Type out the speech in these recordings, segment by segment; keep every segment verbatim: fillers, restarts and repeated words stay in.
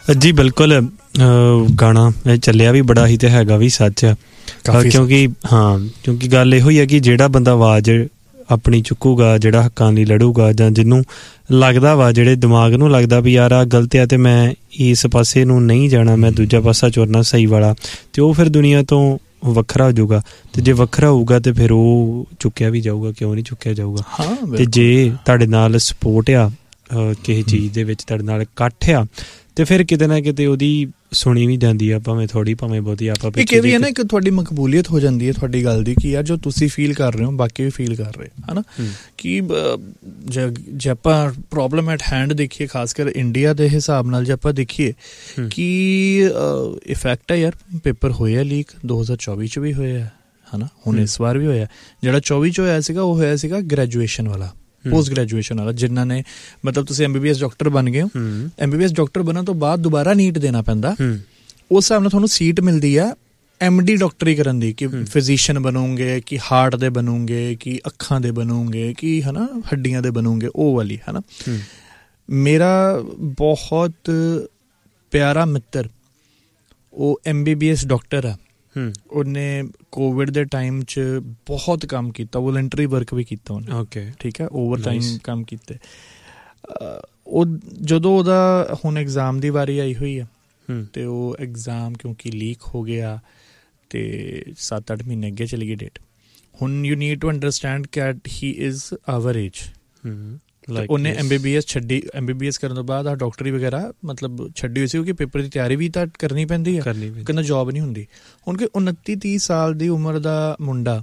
ਜੀ ਬਿਲਕੁਲ, ਗਾਣਾ ਚੱਲਿਆ ਵੀ ਬੜਾ ਹੀ ਤੇ ਹੈਗਾ ਵੀ ਸੱਚ ਆ, ਕਿਉਂਕਿ ਹਾਂ ਕਿਉਂਕਿ ਗੱਲ ਇਹੋ ਹੀ ਹੈ ਕਿ ਜਿਹੜਾ ਬੰਦਾ ਆਵਾਜ਼ ਆਪਣੀ ਚੁੱਕੂਗਾ, ਜਿਹੜਾ ਹੱਕਾਂ ਲਈ ਲੜੂਗਾ, ਜਾਂ ਜਿਹਨੂੰ ਲੱਗਦਾ ਵਾ, ਜਿਹੜੇ ਦਿਮਾਗ ਨੂੰ ਲੱਗਦਾ ਵੀ ਯਾਰ ਆਹ ਗਲਤ ਆ ਤੇ ਮੈਂ ਇਸ ਪਾਸੇ ਨੂੰ ਨਹੀਂ ਜਾਣਾ, ਮੈਂ ਦੂਜਾ ਪਾਸਾ ਚੁਣਨਾ ਸਹੀ ਵਾਲਾ, ਤੇ ਉਹ ਫਿਰ ਦੁਨੀਆ ਤੋਂ ਵੱਖਰਾ ਹੋ ਜਾਊਗਾ। ਤੇ ਜੇ ਵੱਖਰਾ ਹੋਊਗਾ ਤੇ ਫਿਰ ਉਹ ਚੁੱਕਿਆ ਵੀ ਜਾਊਗਾ, ਕਿਉਂ ਨਹੀਂ ਚੁੱਕਿਆ ਜਾਊਗਾ। ਤੇ ਜੇ ਤੁਹਾਡੇ ਨਾਲ ਸਪੋਰਟ ਆ ਕਿਸੇ ਚੀਜ਼ ਦੇ ਵਿੱਚ, ਤੁਹਾਡੇ ਨਾਲ ਇਕੱਠ ਆ, ਤੇ ਫਿਰ ਕਿਤੇ ਨਾ ਕਿਤੇ ਉਹਦੀ ਸੁਣੀ ਵੀ ਜਾਂਦੀ ਆ, ਭਾਵੇਂ ਥੋੜ੍ਹੀ ਭਾਵੇਂ ਬਹੁਤੀ। ਆਪਾਂ ਇੱਕ ਇਹ ਵੀ ਹੈ ਨਾ, ਇੱਕ ਤੁਹਾਡੀ ਮਕਬੂਲੀਅਤ ਹੋ ਜਾਂਦੀ ਹੈ ਤੁਹਾਡੀ ਗੱਲ ਦੀ, ਕਿ ਯਾਰ ਜੋ ਤੁਸੀਂ ਫੀਲ ਕਰ ਰਹੇ ਹੋ ਬਾਕੀ ਵੀ ਫੀਲ ਕਰ ਰਹੇ ਹੈ ਨਾ। ਕਿ ਜੇ ਆਪਾਂ ਪ੍ਰੋਬਲਮ ਐਟ ਹੈਂਡ ਦੇਖੀਏ, ਖਾਸ ਕਰ ਇੰਡੀਆ ਦੇ ਹਿਸਾਬ ਨਾਲ ਜੇ ਆਪਾਂ ਦੇਖੀਏ ਕਿ ਇਫੈਕਟ ਹੈ ਯਾਰ, ਪੇਪਰ ਹੋਏ ਆ ਲੀਕ ਦੋ ਹਜ਼ਾਰ ਚੌਵੀ 'ਚ ਵੀ ਹੋਏ ਆ ਹੈ ਨਾ, ਹੁਣ ਇਸ ਵਾਰ ਵੀ ਹੋਇਆ। ਜਿਹੜਾ ਚੌਵੀ 'ਚ ਹੋਇਆ ਸੀਗਾ ਉਹ ਹੋਇਆ ਸੀਗਾ ਗ੍ਰੈਜੂਏਸ਼ਨ ਵਾਲਾ, ਪੋਸਟ ਗ੍ਰੈਜੂਏਸ਼ਨ ਵਾਲਾ, ਜਿਨ੍ਹਾਂ ਨੇ ਮਤਲਬ ਤੁਸੀਂ M B B S doctor ਬਣ ਗਏ ਹੋ, M B B S doctor ਬਣਨ ਤੋਂ ਬਾਅਦ ਦੁਬਾਰਾ ਨੀਟ ਦੇਣਾ ਪੈਂਦਾ, ਉਸ ਹਿਸਾਬ ਨਾਲ ਤੁਹਾਨੂੰ ਸੀਟ ਮਿਲਦੀ ਆ ਐਮ ਡੀ ਡਾਕਟਰੀ ਕਰਨ ਦੀ, ਕਿ ਫਿਜ਼ੀਸ਼ੀਅਨ ਬਣੋਗੇ, ਕਿ ਹਾਰਟ ਦੇ ਬਣੋਗੇ, ਕਿ ਅੱਖਾਂ ਦੇ ਬਣੋਗੇ, ਕਿ ਹੈ ਨਾ ਹੱਡੀਆਂ ਦੇ ਬਣੋਗੇ, ਉਹ ਵਾਲੀ ਹੈ ਨਾ। ਮੇਰਾ ਬਹੁਤ ਪਿਆਰਾ ਮਿੱਤਰ ਉਹ M B B S doctor ਆ, ਉਹਨੇ ਕੋਵਿਡ ਦੇ ਟਾਈਮ 'ਚ ਬਹੁਤ ਕੰਮ ਕੀਤਾ, ਵੋਲੰਟਰੀ ਵਰਕ ਵੀ ਕੀਤਾ ਉਹਨੇ। ਓਕੇ ਠੀਕ ਹੈ, ਓਵਰ ਟਾਈਮ ਕੰਮ ਕੀਤੇ। ਉਹ ਜਦੋਂ ਉਹਦਾ ਹੁਣ ਐਗਜ਼ਾਮ ਦੀ ਵਾਰੀ ਆਈ ਹੋਈ ਆ, ਤੇ ਉਹ ਐਗਜ਼ਾਮ ਕਿਉਂਕਿ ਲੀਕ ਹੋ ਗਿਆ ਤੇ ਸੱਤ ਅੱਠ ਮਹੀਨੇ ਅੱਗੇ ਚਲੀ ਗਈ ਡੇਟ। ਹੁਣ you need to understand cat he is our age. ਉਹਨੇ ਐਮ ਬੀ ਬੀ ਐਸ ਛੱਡੀ, ਐਮ ਬੀ ਬੀ ਐਸ ਕਰਨ ਤੋਂ ਬਾਅਦ ਆ ਡਾਕਟਰੀ ਵਗੈਰਾ ਮਤਲਬ ਛੱਡੀ ਹੋਈ ਸੀ, ਕਿਉਂਕਿ ਪੇਪਰ ਦੀ ਤਿਆਰੀ ਵੀ ਤਾਂ ਕਰਨੀ ਪੈਂਦੀ ਹੈ, ਕਹਿੰਦਾ ਜੋਬ ਨਹੀਂ ਹੁੰਦੀ। ਹੁਣ ਕਿ ਉਨੱਤੀ ਤੀਹ ਸਾਲ ਦੀ ਉਮਰ ਦਾ ਮੁੰਡਾ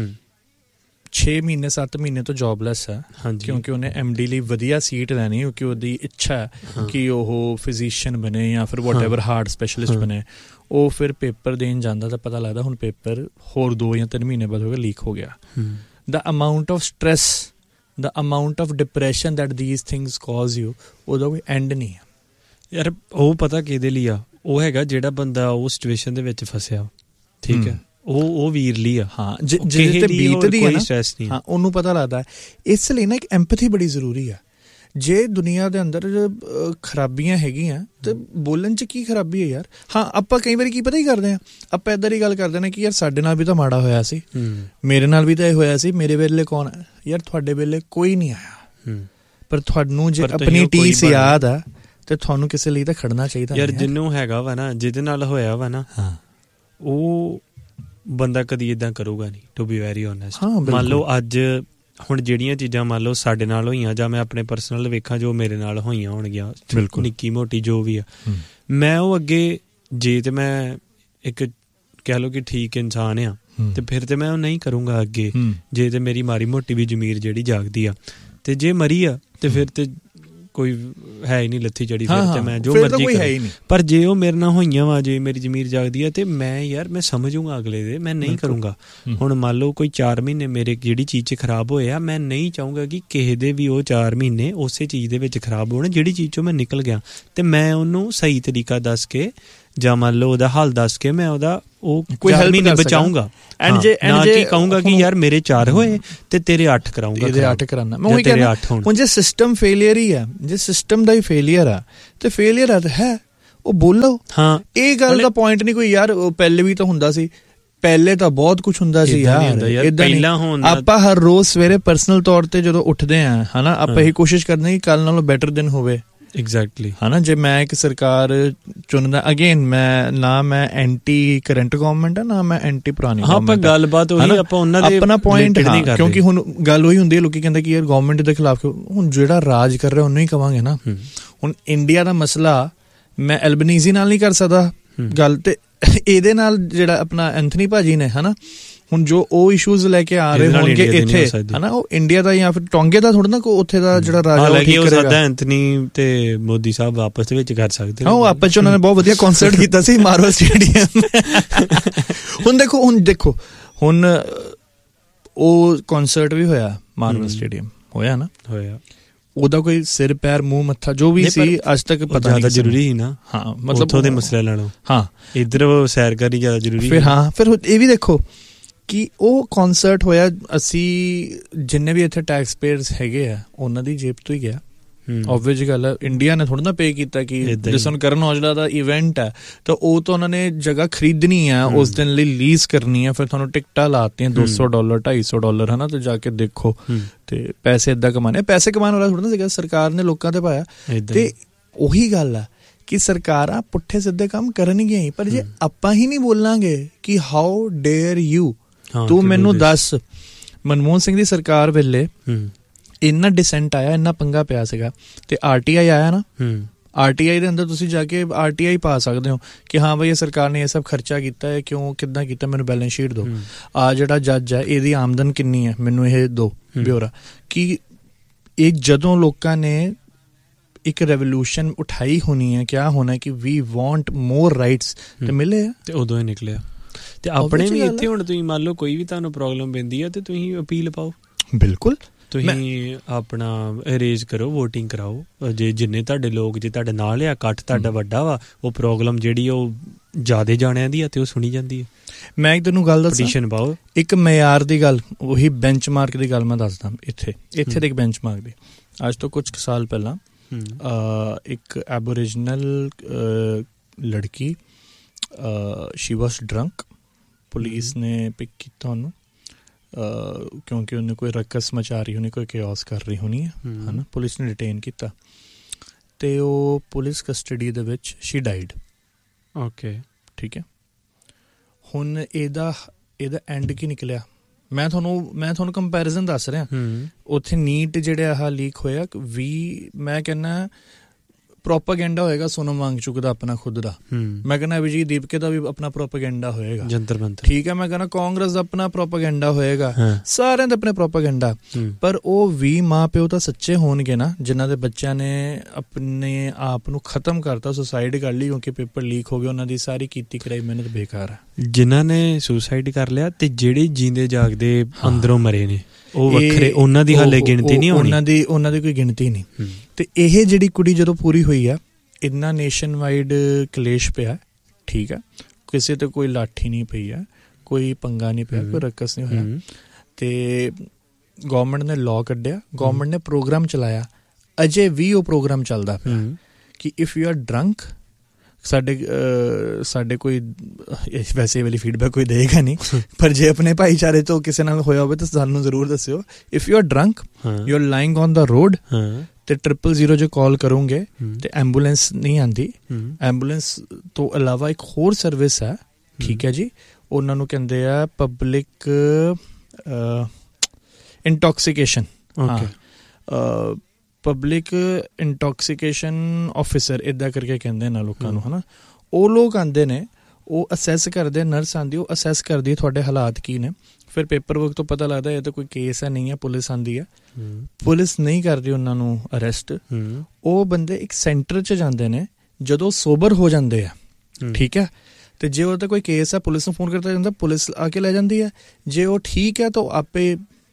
ਛੇ ਮਹੀਨੇ ਸੱਤ ਮਹੀਨੇ ਤੋਂ ਜੋਬਲੈਸ ਹੈ, ਕਿਉਂਕਿ ਉਹਨੇ ਐਮ ਡੀ ਲਈ ਵਧੀਆ ਸੀਟ ਲੈਣੀ, ਕਿਉਂਕਿ ਉਹਦੀ ਇੱਛਾ ਹੈ ਕਿ ਉਹ ਫਿਜ਼ੀਸ਼ੀਅਨ ਬਣੇ ਜਾਂ ਫਿਰ ਵਾਟ ਐਵਰ ਹਾਰਟ ਸਪੈਸ਼ਲਿਸਟ ਬਣੇ। ਉਹ ਫਿਰ ਪੇਪਰ ਦੇਣ ਜਾਂਦਾ ਤਾਂ ਪਤਾ ਲੱਗਦਾ ਹੁਣ ਪੇਪਰ ਹੋਰ ਦੋ ਜਾਂ ਤਿੰਨ ਮਹੀਨੇ ਬਾਅਦ ਹੋ ਗਿਆ ਲੀਕ ਹੋ ਗਿਆ। ਦਾ amount of stress, the amount of depression that these things cause you, ਉਹਦਾ ਕੋਈ ਐਂਡ ਨਹੀਂ ਹੈ ਯਾਰ। ਉਹ ਪਤਾ ਕਿਹਦੇ ਲਈ ਆ, ਉਹ ਹੈਗਾ ਜਿਹੜਾ ਬੰਦਾ ਉਹ ਸਿਚੁਏਸ਼ਨ ਦੇ ਵਿੱਚ ਫਸਿਆ, ਠੀਕ ਹੈ, ਉਹ ਉਹ ਵੀਰ ਲਈ ਆ। ਹਾਂ, ਜਿਹਦੇ ਤੇ ਬੀਤਦੀ ਹੈ ਨਾ, ਹਾਂ ਉਹਨੂੰ ਪਤਾ ਲੱਗਦਾ। ਇਸ ਲਈ ਨਾ ਇੱਕ ਐਂਪਥੀ ਬੜੀ ਜ਼ਰੂਰੀ ਆ। ਜੇ ਦੁਨੀਆ ਦੇ ਅੰਦਰ ਖਰਾਬੀਆਂ ਹੈਗੀਆਂ ਤੇ ਬੋਲਣ 'ਚ ਕੀ ਖਰਾਬੀ ਹੈ ਯਾਰ। ਹਾਂ, ਆਪਾਂ ਕਈ ਵਾਰੀ ਕੀ ਪਤਾ ਹੀ ਕਰਦੇ ਹਾਂ, ਆਪਾਂ ਇੱਦਾਂ ਦੀ ਗੱਲ ਕਰਦੇ ਨੇ ਕਿ ਯਾਰ ਸਾਡੇ ਨਾਲ ਵੀ ਤਾਂ ਮਾੜਾ ਹੋਇਆ ਸੀ, ਮੇਰੇ ਨਾਲ ਵੀ ਤਾਂ ਇਹ ਹੋਇਆ ਸੀ, ਮੇਰੇ ਵੇਲੇ ਕੌਣ ਹੈ ਯਾਰ। ਤੁਹਾਡੇ ਵੇਲੇ ਕੋਈ ਨਹੀਂ ਆਇਆ, ਪਰ ਤੁਹਾਨੂੰ ਜੇ ਆਪਣੀ ਟੀਸ ਯਾਦ ਆ ਤੇ ਤੁਹਾਨੂੰ ਕਿਸੇ ਲਈ ਤਾਂ ਖੜਨਾ ਚਾਹੀਦਾ ਯਾਰ। ਜਿਹਨੂੰ ਹੈਗਾ ਵਾ ਨਾ, ਜਿਹਦੇ ਨਾਲ ਹੋਇਆ ਵਾ ਨਾ, ਉਹ ਬੰਦਾ ਕਦੀ ਏਦਾਂ ਕਰੂਗਾ ਨਹੀਂ, ਟੂ ਬੀ ਵੈਰੀ ਓਨੈਸਟ। ਮੰਨ ਲਓ ਅੱਜ ਹੁਣ ਜਿਹੜੀਆਂ ਚੀਜ਼ਾਂ ਮੰਨ ਲਓ ਸਾਡੇ ਨਾਲ ਹੋਈਆਂ, ਜਾਂ ਮੈਂ ਆਪਣੇ ਪਰਸਨਲ ਵੇਖਾਂ ਜੋ ਮੇਰੇ ਨਾਲ ਹੋਈਆਂ ਹੋਣਗੀਆਂ, ਨਿੱਕੀ ਮੋਟੀ ਜੋ ਵੀ ਆ, ਮੈਂ ਉਹ ਅੱਗੇ ਜੇ ਤੇ ਮੈਂ ਇੱਕ ਕਹਿ ਲਓ ਕਿ ਠੀਕ ਇਨਸਾਨ ਆ, ਤੇ ਫਿਰ ਤੇ ਮੈਂ ਉਹ ਨਹੀਂ ਕਰੂੰਗਾ ਅੱਗੇ। ਜੇ ਤੇ ਮੇਰੀ ਮਾੜੀ ਮੋਟੀ ਵੀ ਜ਼ਮੀਰ ਜਿਹੜੀ ਜਾਗਦੀ ਆ, ਤੇ ਜੇ ਮਰੀ ਆ ਤੇ ਫਿਰ ਤੇ ਕੋਈ ਹੈ ਹੀ ਨਹੀਂ ਲੱਥੀ ਚੜੀ, ਫਿਰ ਤੇ ਮੈਂ ਜੋ ਮਰਜ਼ੀ ਕਰਾਂ। ਪਰ ਜੇ ਉਹ ਮੇਰੇ ਨਾਲ ਹੋਈਆਂ ਵਾ, ਜੇ ਮੇਰੀ ਜ਼ਮੀਰ ਜਾਗਦੀ ਆ, ਤੇ ਮੈਂ ਯਾਰ ਮੈਂ ਸਮਝੂੰਗਾ ਅਗਲੇ ਦੇ, ਮੈਂ ਨਹੀਂ ਕਰੂੰਗਾ। ਹੁਣ ਮੰਨ ਲਓ ਕੋਈ ਚਾਰ ਮਹੀਨੇ ਮੇਰੇ ਜਿਹੜੀ ਚੀਜ਼ 'ਚ ਖਰਾਬ ਹੋਇਆ, ਮੈਂ ਨਹੀਂ ਚਾਹੂੰਗਾ ਕਿ ਕਿਸੇ ਦੇ ਵੀ ਉਹ ਚਾਰ ਮਹੀਨੇ ਉਸੇ ਚੀਜ਼ ਦੇ ਵਿੱਚ ਖਰਾਬ ਹੋਣ ਜਿਹੜੀ ਚੀਜ਼ 'ਚੋਂ ਮੈਂ ਨਿਕਲ ਗਿਆ। ਤੇ ਮੈਂ ਉਹਨੂੰ ਸਹੀ ਤਰੀਕਾ ਦੱਸ ਕੇ, ਜਾਂ ਮੰਨ ਲਓ ਉਹਦਾ ਹੱਲ ਦੱਸ ਕੇ, ਮੈਂ ਉਹਦਾ ਉਹ ਕੋਈ ਮਹੀਨੇ ਬਚਾਊਂਗਾ। ਐਂਡ ਜੇ ਨਾ ਕੀ ਕਹੂੰਗਾ ਕਿ ਯਾਰ ਮੇਰੇ ਚਾਰ ਹੋਏ ਤੇ ਤੇਰੇ ਅੱਠ ਕਰਾਊਂਗਾ, ਇਹਦੇ ਅੱਠ ਕਰਾਉਣਾ ਮੈਂ ਉਹੀ ਕਹਿੰਦਾ। ਹੁਣ ਜੇ ਸਿਸਟਮ ਫੇਲੀਅਰ ਹੀ ਆ, ਜੇ ਸਿਸਟਮ ਦਾ ਹੀ ਫੇਲੀਅਰ ਆ ਤੇ ਫੇਲੀਅਰ ਆ ਤਾਂ ਹੈ, ਉਹ ਬੋਲੋ। ਹਾਂ, ਇਹ ਗੱਲ ਦਾ ਪੁਆਇੰਟ ਨਹੀਂ ਕੋਈ ਯਾਰ ਉਹ ਪਹਿਲੇ ਵੀ ਤਾਂ ਹੁੰਦਾ ਸੀ, ਪਹਿਲੇ ਤਾਂ ਬਹੁਤ ਕੁਛ ਹੁੰਦਾ ਸੀ ਯਾਰ। ਏਦਾਂ ਆਪਾਂ ਹਰ ਰੋਜ਼ ਸਵੇਰੇ ਪਰਸਨਲ ਤੌਰ ਤੇ ਜਦੋਂ ਉੱਠਦੇ ਹਾਂ ਹਨਾ, ਆਪਾਂ ਇਹੀ ਕੋਸ਼ਿਸ਼ ਕਰਦੇ ਕਿ ਕੱਲ੍ਹ ਨਾਲੋਂ ਬੈਟਰ ਦਿਨ ਹੋਵੇ। ਐਗਜ਼ੈਕਟਲੀ ਹੈ ਨਾ। ਜੇ ਮੈਂ ਇੱਕ ਸਰਕਾਰ ਚੁਣਦਾ, ਅਗੇਨ ਮੈਂ ਨਾ ਮੈਂ ਐਂਟੀ ਕਰੰਟ ਗਵਰਨਮੈਂਟ ਆ, ਨਾ ਮੈਂ ਐਂਟੀ ਪੁਰਾਣੀ ਗਵਰਨਮੈਂਟ। ਆਪਾਂ ਗੱਲਬਾਤ ਉਹੀ ਆਪਾਂ ਉਹਨਾਂ ਦੇ ਆਪਣਾ ਪੁਆਇੰਟ ਨਹੀਂ ਕਰਦੇ, ਕਿਉਂਕਿ ਹੁਣ ਗੱਲ ਉਹੀ ਹੁੰਦੀ ਹੈ, ਲੋਕੀ ਕਹਿੰਦੇ ਕਿ ਯਾਰ ਗਵਰਨਮੈਂਟ ਦੇ ਖਿਲਾਫ। ਹੁਣ ਜਿਹੜਾ ਰਾਜ ਕਰ ਰਿਹਾ ਉਹਨੂੰ ਹੀ ਕਵਾਂਗੇ ਨਾ। ਹੁਣ ਇੰਡੀਆ ਦਾ ਮਸਲਾ ਮੈਂ ਐਲਬਨੀਜ਼ੀ ਨਾਲ ਨਹੀਂ ਕਰ ਸਕਦਾ ਗੱਲ, ਤੇ ਇਹਦੇ ਨਾਲ ਜਿਹੜਾ ਆਪਣਾ ਐਂਥਨੀ ਭਾਜੀ ਨੇ ਹਨਾ, ਹੁਣ ਜੋ ਉਹ ਇਸ਼ੂਜ਼ ਲੈ ਕੇ ਆ ਰਹੇ ਹੋਣਗੇ ਇੱਥੇ ਹਨਾ, ਉਹ ਇੰਡੀਆ ਦਾ ਜਾਂ ਫਿਰ ਟੋਂਗੇ ਦਾ ਥੋੜਾ ਨਾ ਕੋ ਉੱਥੇ ਦਾ ਜਿਹੜਾ ਰਾਜਾ ਉਹ ਠੀਕ ਕਰੇਗਾ। ਐਂਥਨੀ ਤੇ ਮੋਦੀ ਸਾਹਿਬ ਆਪਸ ਦੇ ਵਿੱਚ ਕਰ ਸਕਦੇ। ਹਾਂ, ਉਹ ਆਪਸ ਚ ਉਹਨਾਂ ਨੇ ਬਹੁਤ ਵਧੀਆ ਕਨਸਰਟ ਕੀਤਾ ਸੀ ਮਾਰਵਲ ਸਟੇਡੀਅਮ। ਹੁਣ ਦੇਖੋ ਹੁਣ ਦੇਖੋ ਹੁਣ ਉਹ ਕਨਸਰਟ ਵੀ ਹੋਇਆ, ਮਾਰਵਲ ਸਟੇਡੀਅਮ ਹੋਇਆ ਨਾ, ਹੋਇਆ। ਉਹਦਾ ਕੋਈ ਸਿਰ ਪੈਰ ਮੂੰਹ ਮੱਥਾ ਜੋ ਵੀ ਸੀ ਅੱਜ ਤੱਕ ਪਤਾ ਨਹੀਂ ਜ਼ਰੂਰੀ ਸੀ ਨਾ। ਹਾਂ, ਮਤਲਬ ਉੱਥੋਂ ਦੇ ਮਸਲੇ ਨਾਲੋਂ ਹਾਂ ਇੱਧਰ ਸੈਰ ਕਰਨੀ ਜ਼ਿਆਦਾ ਜ਼ਰੂਰੀ। ਫਿਰ ਹਾਂ, ਫਿਰ ਇਹ ਵੀ ਦੇਖੋ ਕਿ ਉਹ ਕਨਸਰਟ ਹੋਇਆ, ਅਸੀਂ ਜਿੰਨੇ ਵੀ ਇੱਥੇ ਟੈਕਸ ਪੇਅਰਸ ਹੈਗੇ ਆ ਉਹਨਾਂ ਦੀ ਜੇਬ ਤੋਂ ਹੀ ਗਿਆ। ਓਬਵੀਅਸ ਗੱਲ ਹੈ। ਇੰਡੀਆ ਨੇ ਥੋੜ੍ਹਾ ਨਾ ਪੇ ਕੀਤਾ ਕਿ ਜਿਸ ਹੁਣ ਕਰਨ ਔਜਲਾ ਦਾ ਇਵੈਂਟ ਹੈ ਤਾਂ ਉਹ ਤਾਂ ਉਹਨਾਂ ਨੇ ਜਗ੍ਹਾ ਖਰੀਦਣੀ ਹੈ, ਉਸ ਦਿਨ ਲਈ ਲੀਜ਼ ਕਰਨੀ ਹੈ, ਫਿਰ ਤੁਹਾਨੂੰ ਟਿਕਟਾਂ ਲਾਤੀਆਂ ਦੋ ਸੌ ਡਾਲਰ ਢਾਈ ਸੌ ਡਾਲਰ ਹੈ ਨਾ, ਤੇ ਜਾ ਕੇ ਦੇਖੋ ਤੇ ਪੈਸੇ ਏਦਾਂ ਕਮਾਣੇ। ਪੈਸੇ ਕਮਾਉਣ ਵਾਲਾ ਥੋੜ੍ਹਾ ਨਾ ਸੀਗਾ, ਸਰਕਾਰ ਨੇ ਲੋਕਾਂ ਤੇ ਪਾਇਆ। ਤੇ ਉਹੀ ਗੱਲ ਆ ਕਿ ਸਰਕਾਰਾਂ ਪੁੱਠੇ ਸਿੱਧੇ ਕੰਮ ਕਰਨਗੀਆਂ ਹੀ, ਪਰ ਜੇ ਆਪਾਂ ਹੀ ਨਹੀਂ ਬੋਲਾਂਗੇ ਕਿ ਹਾਊ ਡੇਅਰ ਯੂ, ਤੂੰ ਮੈਨੂੰ ਦੱਸ। ਮਨਮੋਹਨ ਸਿੰਘ ਦੀ ਸਰਕਾਰ ਵੇਲੇ ਇੰਨਾ ਡਿਸੈਂਟ ਆਇਆ, ਇੰਨਾ ਪੰਗਾ ਪਿਆ ਸੀਗਾ, ਤੇ ਆਰ ਟੀ ਆਈ ਆਇਆ ਨਾ, ਆਰ ਟੀ ਆਈ ਦੇ ਅੰਦਰ ਤੁਸੀਂ ਜਾ ਕੇ ਆਰ ਟੀ ਆਈ ਪਾ ਸਕਦੇ ਹੋ ਕਿ ਹਾਂ ਬਈ ਇਹ ਸਰਕਾਰ ਨੇ ਇਹ ਸਭ ਖਰਚਾ ਕੀਤਾ ਹੈ, ਕਿਉਂ ਕਿੱਦਾਂ ਕੀਤਾ, ਮੈਨੂੰ ਬੈਲੈਂਸ ਸ਼ੀਟ ਦਿਓ। ਆ ਜਿਹੜਾ ਜੱਜ ਹੈ ਇਹਦੀ ਆਮਦਨ ਕਿੰਨੀ ਹੈ, ਮੈਨੂੰ ਇਹ ਦਿਓ ਬਿਊਰਾ। ਕਿ ਇਹ ਜਦੋਂ ਲੋਕਾਂ ਨੇ ਇੱਕ ਰੈਵੋਲੂਸ਼ਨ ਉਠਾਈ ਹੋਣੀ ਹੈ, ਕਿਆ ਹੋਣਾ ਕਿ ਵੀ ਵਾਂਟ ਮੋਰ ਰਾਈਟਸ, ਤੇ ਮਿਲੇ ਆ, ਤੇ ਉਦੋਂ ਹੀ ਨਿਕਲਿਆ। ਤੇ ਆਪਣੇ ਵੀ ਇੱਥੇ ਹੁਣ ਤੁਸੀਂ ਮੰਨ ਲਓ ਕੋਈ ਵੀ ਤੁਹਾਨੂੰ ਪ੍ਰੋਬਲਮ ਪੈਂਦੀ ਹੈ ਤੇ ਤੁਸੀਂ ਅਪੀਲ ਪਾਓ। ਬਿਲਕੁਲ, ਤੁਸੀਂ ਆਪਣਾ ਅਰੇਂਜ ਕਰੋ, ਵੋਟਿੰਗ ਕਰਾਓ, ਜੇ ਜਿੰਨੇ ਤੁਹਾਡੇ ਲੋਕ ਜੇ ਤੁਹਾਡੇ ਨਾਲ ਆ, ਇਕੱਠ ਤੁਹਾਡਾ ਵੱਡਾ ਵਾ, ਉਹ ਪ੍ਰੋਬਲਮ ਜਿਹੜੀ ਉਹ ਜ਼ਿਆਦਾ ਜਾਣਿਆਂ ਦੀ ਆ ਤੇ ਉਹ ਸੁਣੀ ਜਾਂਦੀ ਹੈ। ਮੈਂ ਇੱਕ ਤੈਨੂੰ ਗੱਲ ਦੱਸਾਂ, ਪਟੀਸ਼ਨ ਪਾਓ। ਇੱਕ ਮਿਆਰ ਦੀ ਗੱਲ, ਉਹੀ ਬੈਂਚਮਾਰਕ ਦੀ ਗੱਲ ਮੈਂ ਦੱਸਦਾ। ਇੱਥੇ ਇੱਥੇ ਦੇ ਇੱਕ ਬੈਂਚਮਾਰਕ ਦੀ, ਅੱਜ ਤੋਂ ਕੁਛ ਕੁ ਸਾਲ ਪਹਿਲਾਂ ਇੱਕ ਐਬੋਰੀਜਨਲ ਲੜਕੀ, ਸ਼ੀ ਵਾਸ ਡਰੰਕ, ਪੁਲਿਸ ਨੇ ਪਿਕ ਕੀਤਾ ਉਹਨੂੰ ਕਿਉਂਕਿ ਉਹਨੇ ਕੋਈ ਰਕਸ ਮਚਾ ਰਹੀ ਹੋਣੀ, ਕੋਈ ਕਿਓਸ ਕਰ ਰਹੀ ਹੋਣੀ ਹੈ, ਹੈ ਨਾ। ਪੁਲਿਸ ਨੇ ਡਿਟੇਨ ਕੀਤਾ ਤੇ ਉਹ ਪੁਲਿਸ ਕਸਟਡੀ ਦੇ ਵਿੱਚ ਸ਼ੀ ਡਾਈਡ। ਓਕੇ, ਠੀਕ ਹੈ। ਹੁਣ ਇਹਦਾ ਇਹਦਾ ਐਂਡ ਕੀ ਨਿਕਲਿਆ? ਮੈਂ ਤੁਹਾਨੂੰ ਮੈਂ ਤੁਹਾਨੂੰ ਕੰਪੈਰੀਜ਼ਨ ਦੱਸ ਰਿਹਾ। ਉੱਥੇ ਨੀਟ ਜਿਹੜੇ ਆਹ ਲੀਕ ਹੋਇਆ, ਵੀ ਮੈਂ ਕਹਿੰਦਾ ਪ੍ਰੋਪਾਗੈਂਡਾ ਹੋਏਗਾ ਸੋਨਮ ਵਾਂਗਚੁਕ ਦਾ ਆਪਣਾ ਖੁਦ ਦਾ, ਮੈਂ ਕਹਿੰਦਾ ਅਭਿਜੀਤ ਦੀਪਕੇ ਦਾ ਵੀ ਆਪਣਾ ਪ੍ਰੋਪਾਗੈਂਡਾ ਹੋਏਗਾ, ਜੰਤਰ ਮੰਤਰ, ਠੀਕ ਹੈ। ਮੈਂ ਕਹਿੰਦਾ ਕਾਂਗਰਸ ਦਾ ਆਪਣਾ ਪ੍ਰੋਪਾਗੈਂਡਾ ਹੋਏਗਾ, ਸਾਰਿਆਂ ਦੇ ਆਪਣੇ ਪ੍ਰੋਪਾਗੈਂਡਾ। ਪਰ ਉਹ ਵੀ ਮਾਂ ਪਿਓ ਤਾਂ ਸੱਚੇ ਹੋਣਗੇ ਨਾ, ਜਿਨ੍ਹਾਂ ਦੇ ਬੱਚਿਆਂ ਨੇ ਆਪਣੇ ਆਪ ਨੂੰ ਖਤਮ ਕਰਤਾ, ਸੁਸਾਈਡ ਕਰ ਲਈ ਕਿਉਂਕਿ ਪੇਪਰ ਲੀਕ ਹੋ ਗਏ, ਉਹਨਾਂ ਦੀ ਸਾਰੀ ਕੀਤੀ ਕਰਾਈ ਮਿਹਨਤ ਬੇਕਾਰ ਹੈ। ਜਿਨ੍ਹਾਂ ਨੇ ਸੁਸਾਈਡ ਕਰ ਲਿਆ ਤੇ ਜਿਹੜੇ ਜੀਂਦੇ ਜਾਗਦੇ ਅੰਦਰੋਂ ਮਰੇ ਨੇ ਉਹ ਵੱਖਰੇ, ਉਹਨਾਂ ਦੀ ਹਾਲੇ ਗਿਣਤੀ ਨਹੀਂ ਹੋਣੀ, ਉਹਨਾਂ ਦੀ ਉਹਨਾਂ ਦੀ ਕੋਈ ਗਿਣਤੀ ਨਹੀਂ। ਤੇ ਇਹ ਜਿਹੜੀ ਕੁੜੀ ਜਦੋਂ ਪੂਰੀ ਹੋਈ ਆ, ਇੰਨਾ ਨੇਸ਼ਨ ਵਾਈਡ ਕਲੇਸ਼ ਪਿਆ, ਠੀਕ ਆ, ਕਿਸੇ ਤੇ ਕੋਈ ਲਾਠੀ ਨਹੀਂ ਪਈ ਆ, ਕੋਈ ਪੰਗਾ ਨਹੀਂ ਪਿਆ, ਕੋਈ ਰਕਸ ਨਹੀਂ ਹੋਇਆ, ਤੇ ਗੌਰਮੈਂਟ ਨੇ ਲਾਅ ਕੱਢਿਆ, ਗੌਰਮੈਂਟ ਨੇ ਪ੍ਰੋਗਰਾਮ ਚਲਾਇਆ, ਅਜੇ ਵੀ ਉਹ ਪ੍ਰੋਗਰਾਮ ਚੱਲਦਾ ਪਿਆ ਕਿ ਇਫ ਯੂ ਆਰ ਡਰੰਕ, ਸਾਡੇ ਸਾਡੇ ਕੋਈ ਵੈਸੇ ਵਾਲੀ ਫੀਡਬੈਕ ਕੋਈ ਦੇਗਾ ਨਹੀਂ, ਪਰ ਜੇ ਆਪਣੇ ਭਾਈਚਾਰੇ ਤੋਂ ਕਿਸੇ ਨਾਲ ਹੋਇਆ ਹੋਵੇ ਤਾਂ ਸਾਨੂੰ ਜ਼ਰੂਰ ਦੱਸਿਓ। If you are drunk, you are lying on the road, ਤੇ ਟ੍ਰਿਪਲ ਜ਼ੀਰੋ ਜੇ ਕਾਲ ਕਰੋਗੇ ਤੇ ਐਂਬੂਲੈਂਸ ਨਹੀਂ ਆਉਂਦੀ। ਐਂਬੂਲੈਂਸ ਤੋਂ ਇਲਾਵਾ ਇੱਕ ਹੋਰ ਸਰਵਿਸ ਹੈ, ਠੀਕ ਹੈ ਜੀ, ਉਹਨਾਂ ਨੂੰ ਕਹਿੰਦੇ ਆ ਪਬਲਿਕ ਇੰਟੌਕਸੀਕੇਸ਼ਨ, ਪਬਲਿਕ ਇੰਟੌਕਸੀਕੇਸ਼ਨ ਆਫਿਸਰ ਇੱਦਾਂ ਕਰਕੇ ਕਹਿੰਦੇ ਇਹਨਾਂ ਲੋਕਾਂ ਨੂੰ, ਹੈ ਨਾ। ਉਹ ਲੋਕ ਆਉਂਦੇ ਨੇ, ਉਹ ਅਸੈਸ ਕਰਦੇ, ਨਰਸ ਆਉਂਦੀ, ਉਹ ਅਸੈਸ ਕਰਦੀ ਤੁਹਾਡੇ ਹਾਲਾਤ ਕੀ ਨੇ, ਫਿਰ ਪੇਪਰ ਵਰਕ ਤੋਂ ਪਤਾ ਲੱਗਦਾ ਇਹ ਤਾਂ ਕੋਈ ਕੇਸ ਹੈ ਨਹੀਂ ਹੈ, ਪੁਲਿਸ ਆਉਂਦੀ ਹੈ, ਪੁਲਿਸ ਨਹੀਂ ਕਰਦੀ ਉਹਨਾਂ ਨੂੰ ਅਰੈਸਟ। ਉਹ ਬੰਦੇ ਇੱਕ ਸੈਂਟਰ 'ਚ ਜਾਂਦੇ ਨੇ, ਜਦੋਂ ਸੋਬਰ ਹੋ ਜਾਂਦੇ ਆ, ਠੀਕ ਹੈ, ਤੇ ਜੇ ਉਹ ਤਾਂ ਕੋਈ ਕੇਸ ਹੈ ਪੁਲਿਸ ਨੂੰ ਫੋਨ ਕਰਤਾ ਜਾਂਦਾ, ਪੁਲਿਸ ਆ ਕੇ ਲੈ ਜਾਂਦੀ ਹੈ। ਜੇ ਉਹ ਠੀਕ ਹੈ ਤਾਂ ਆਪੇ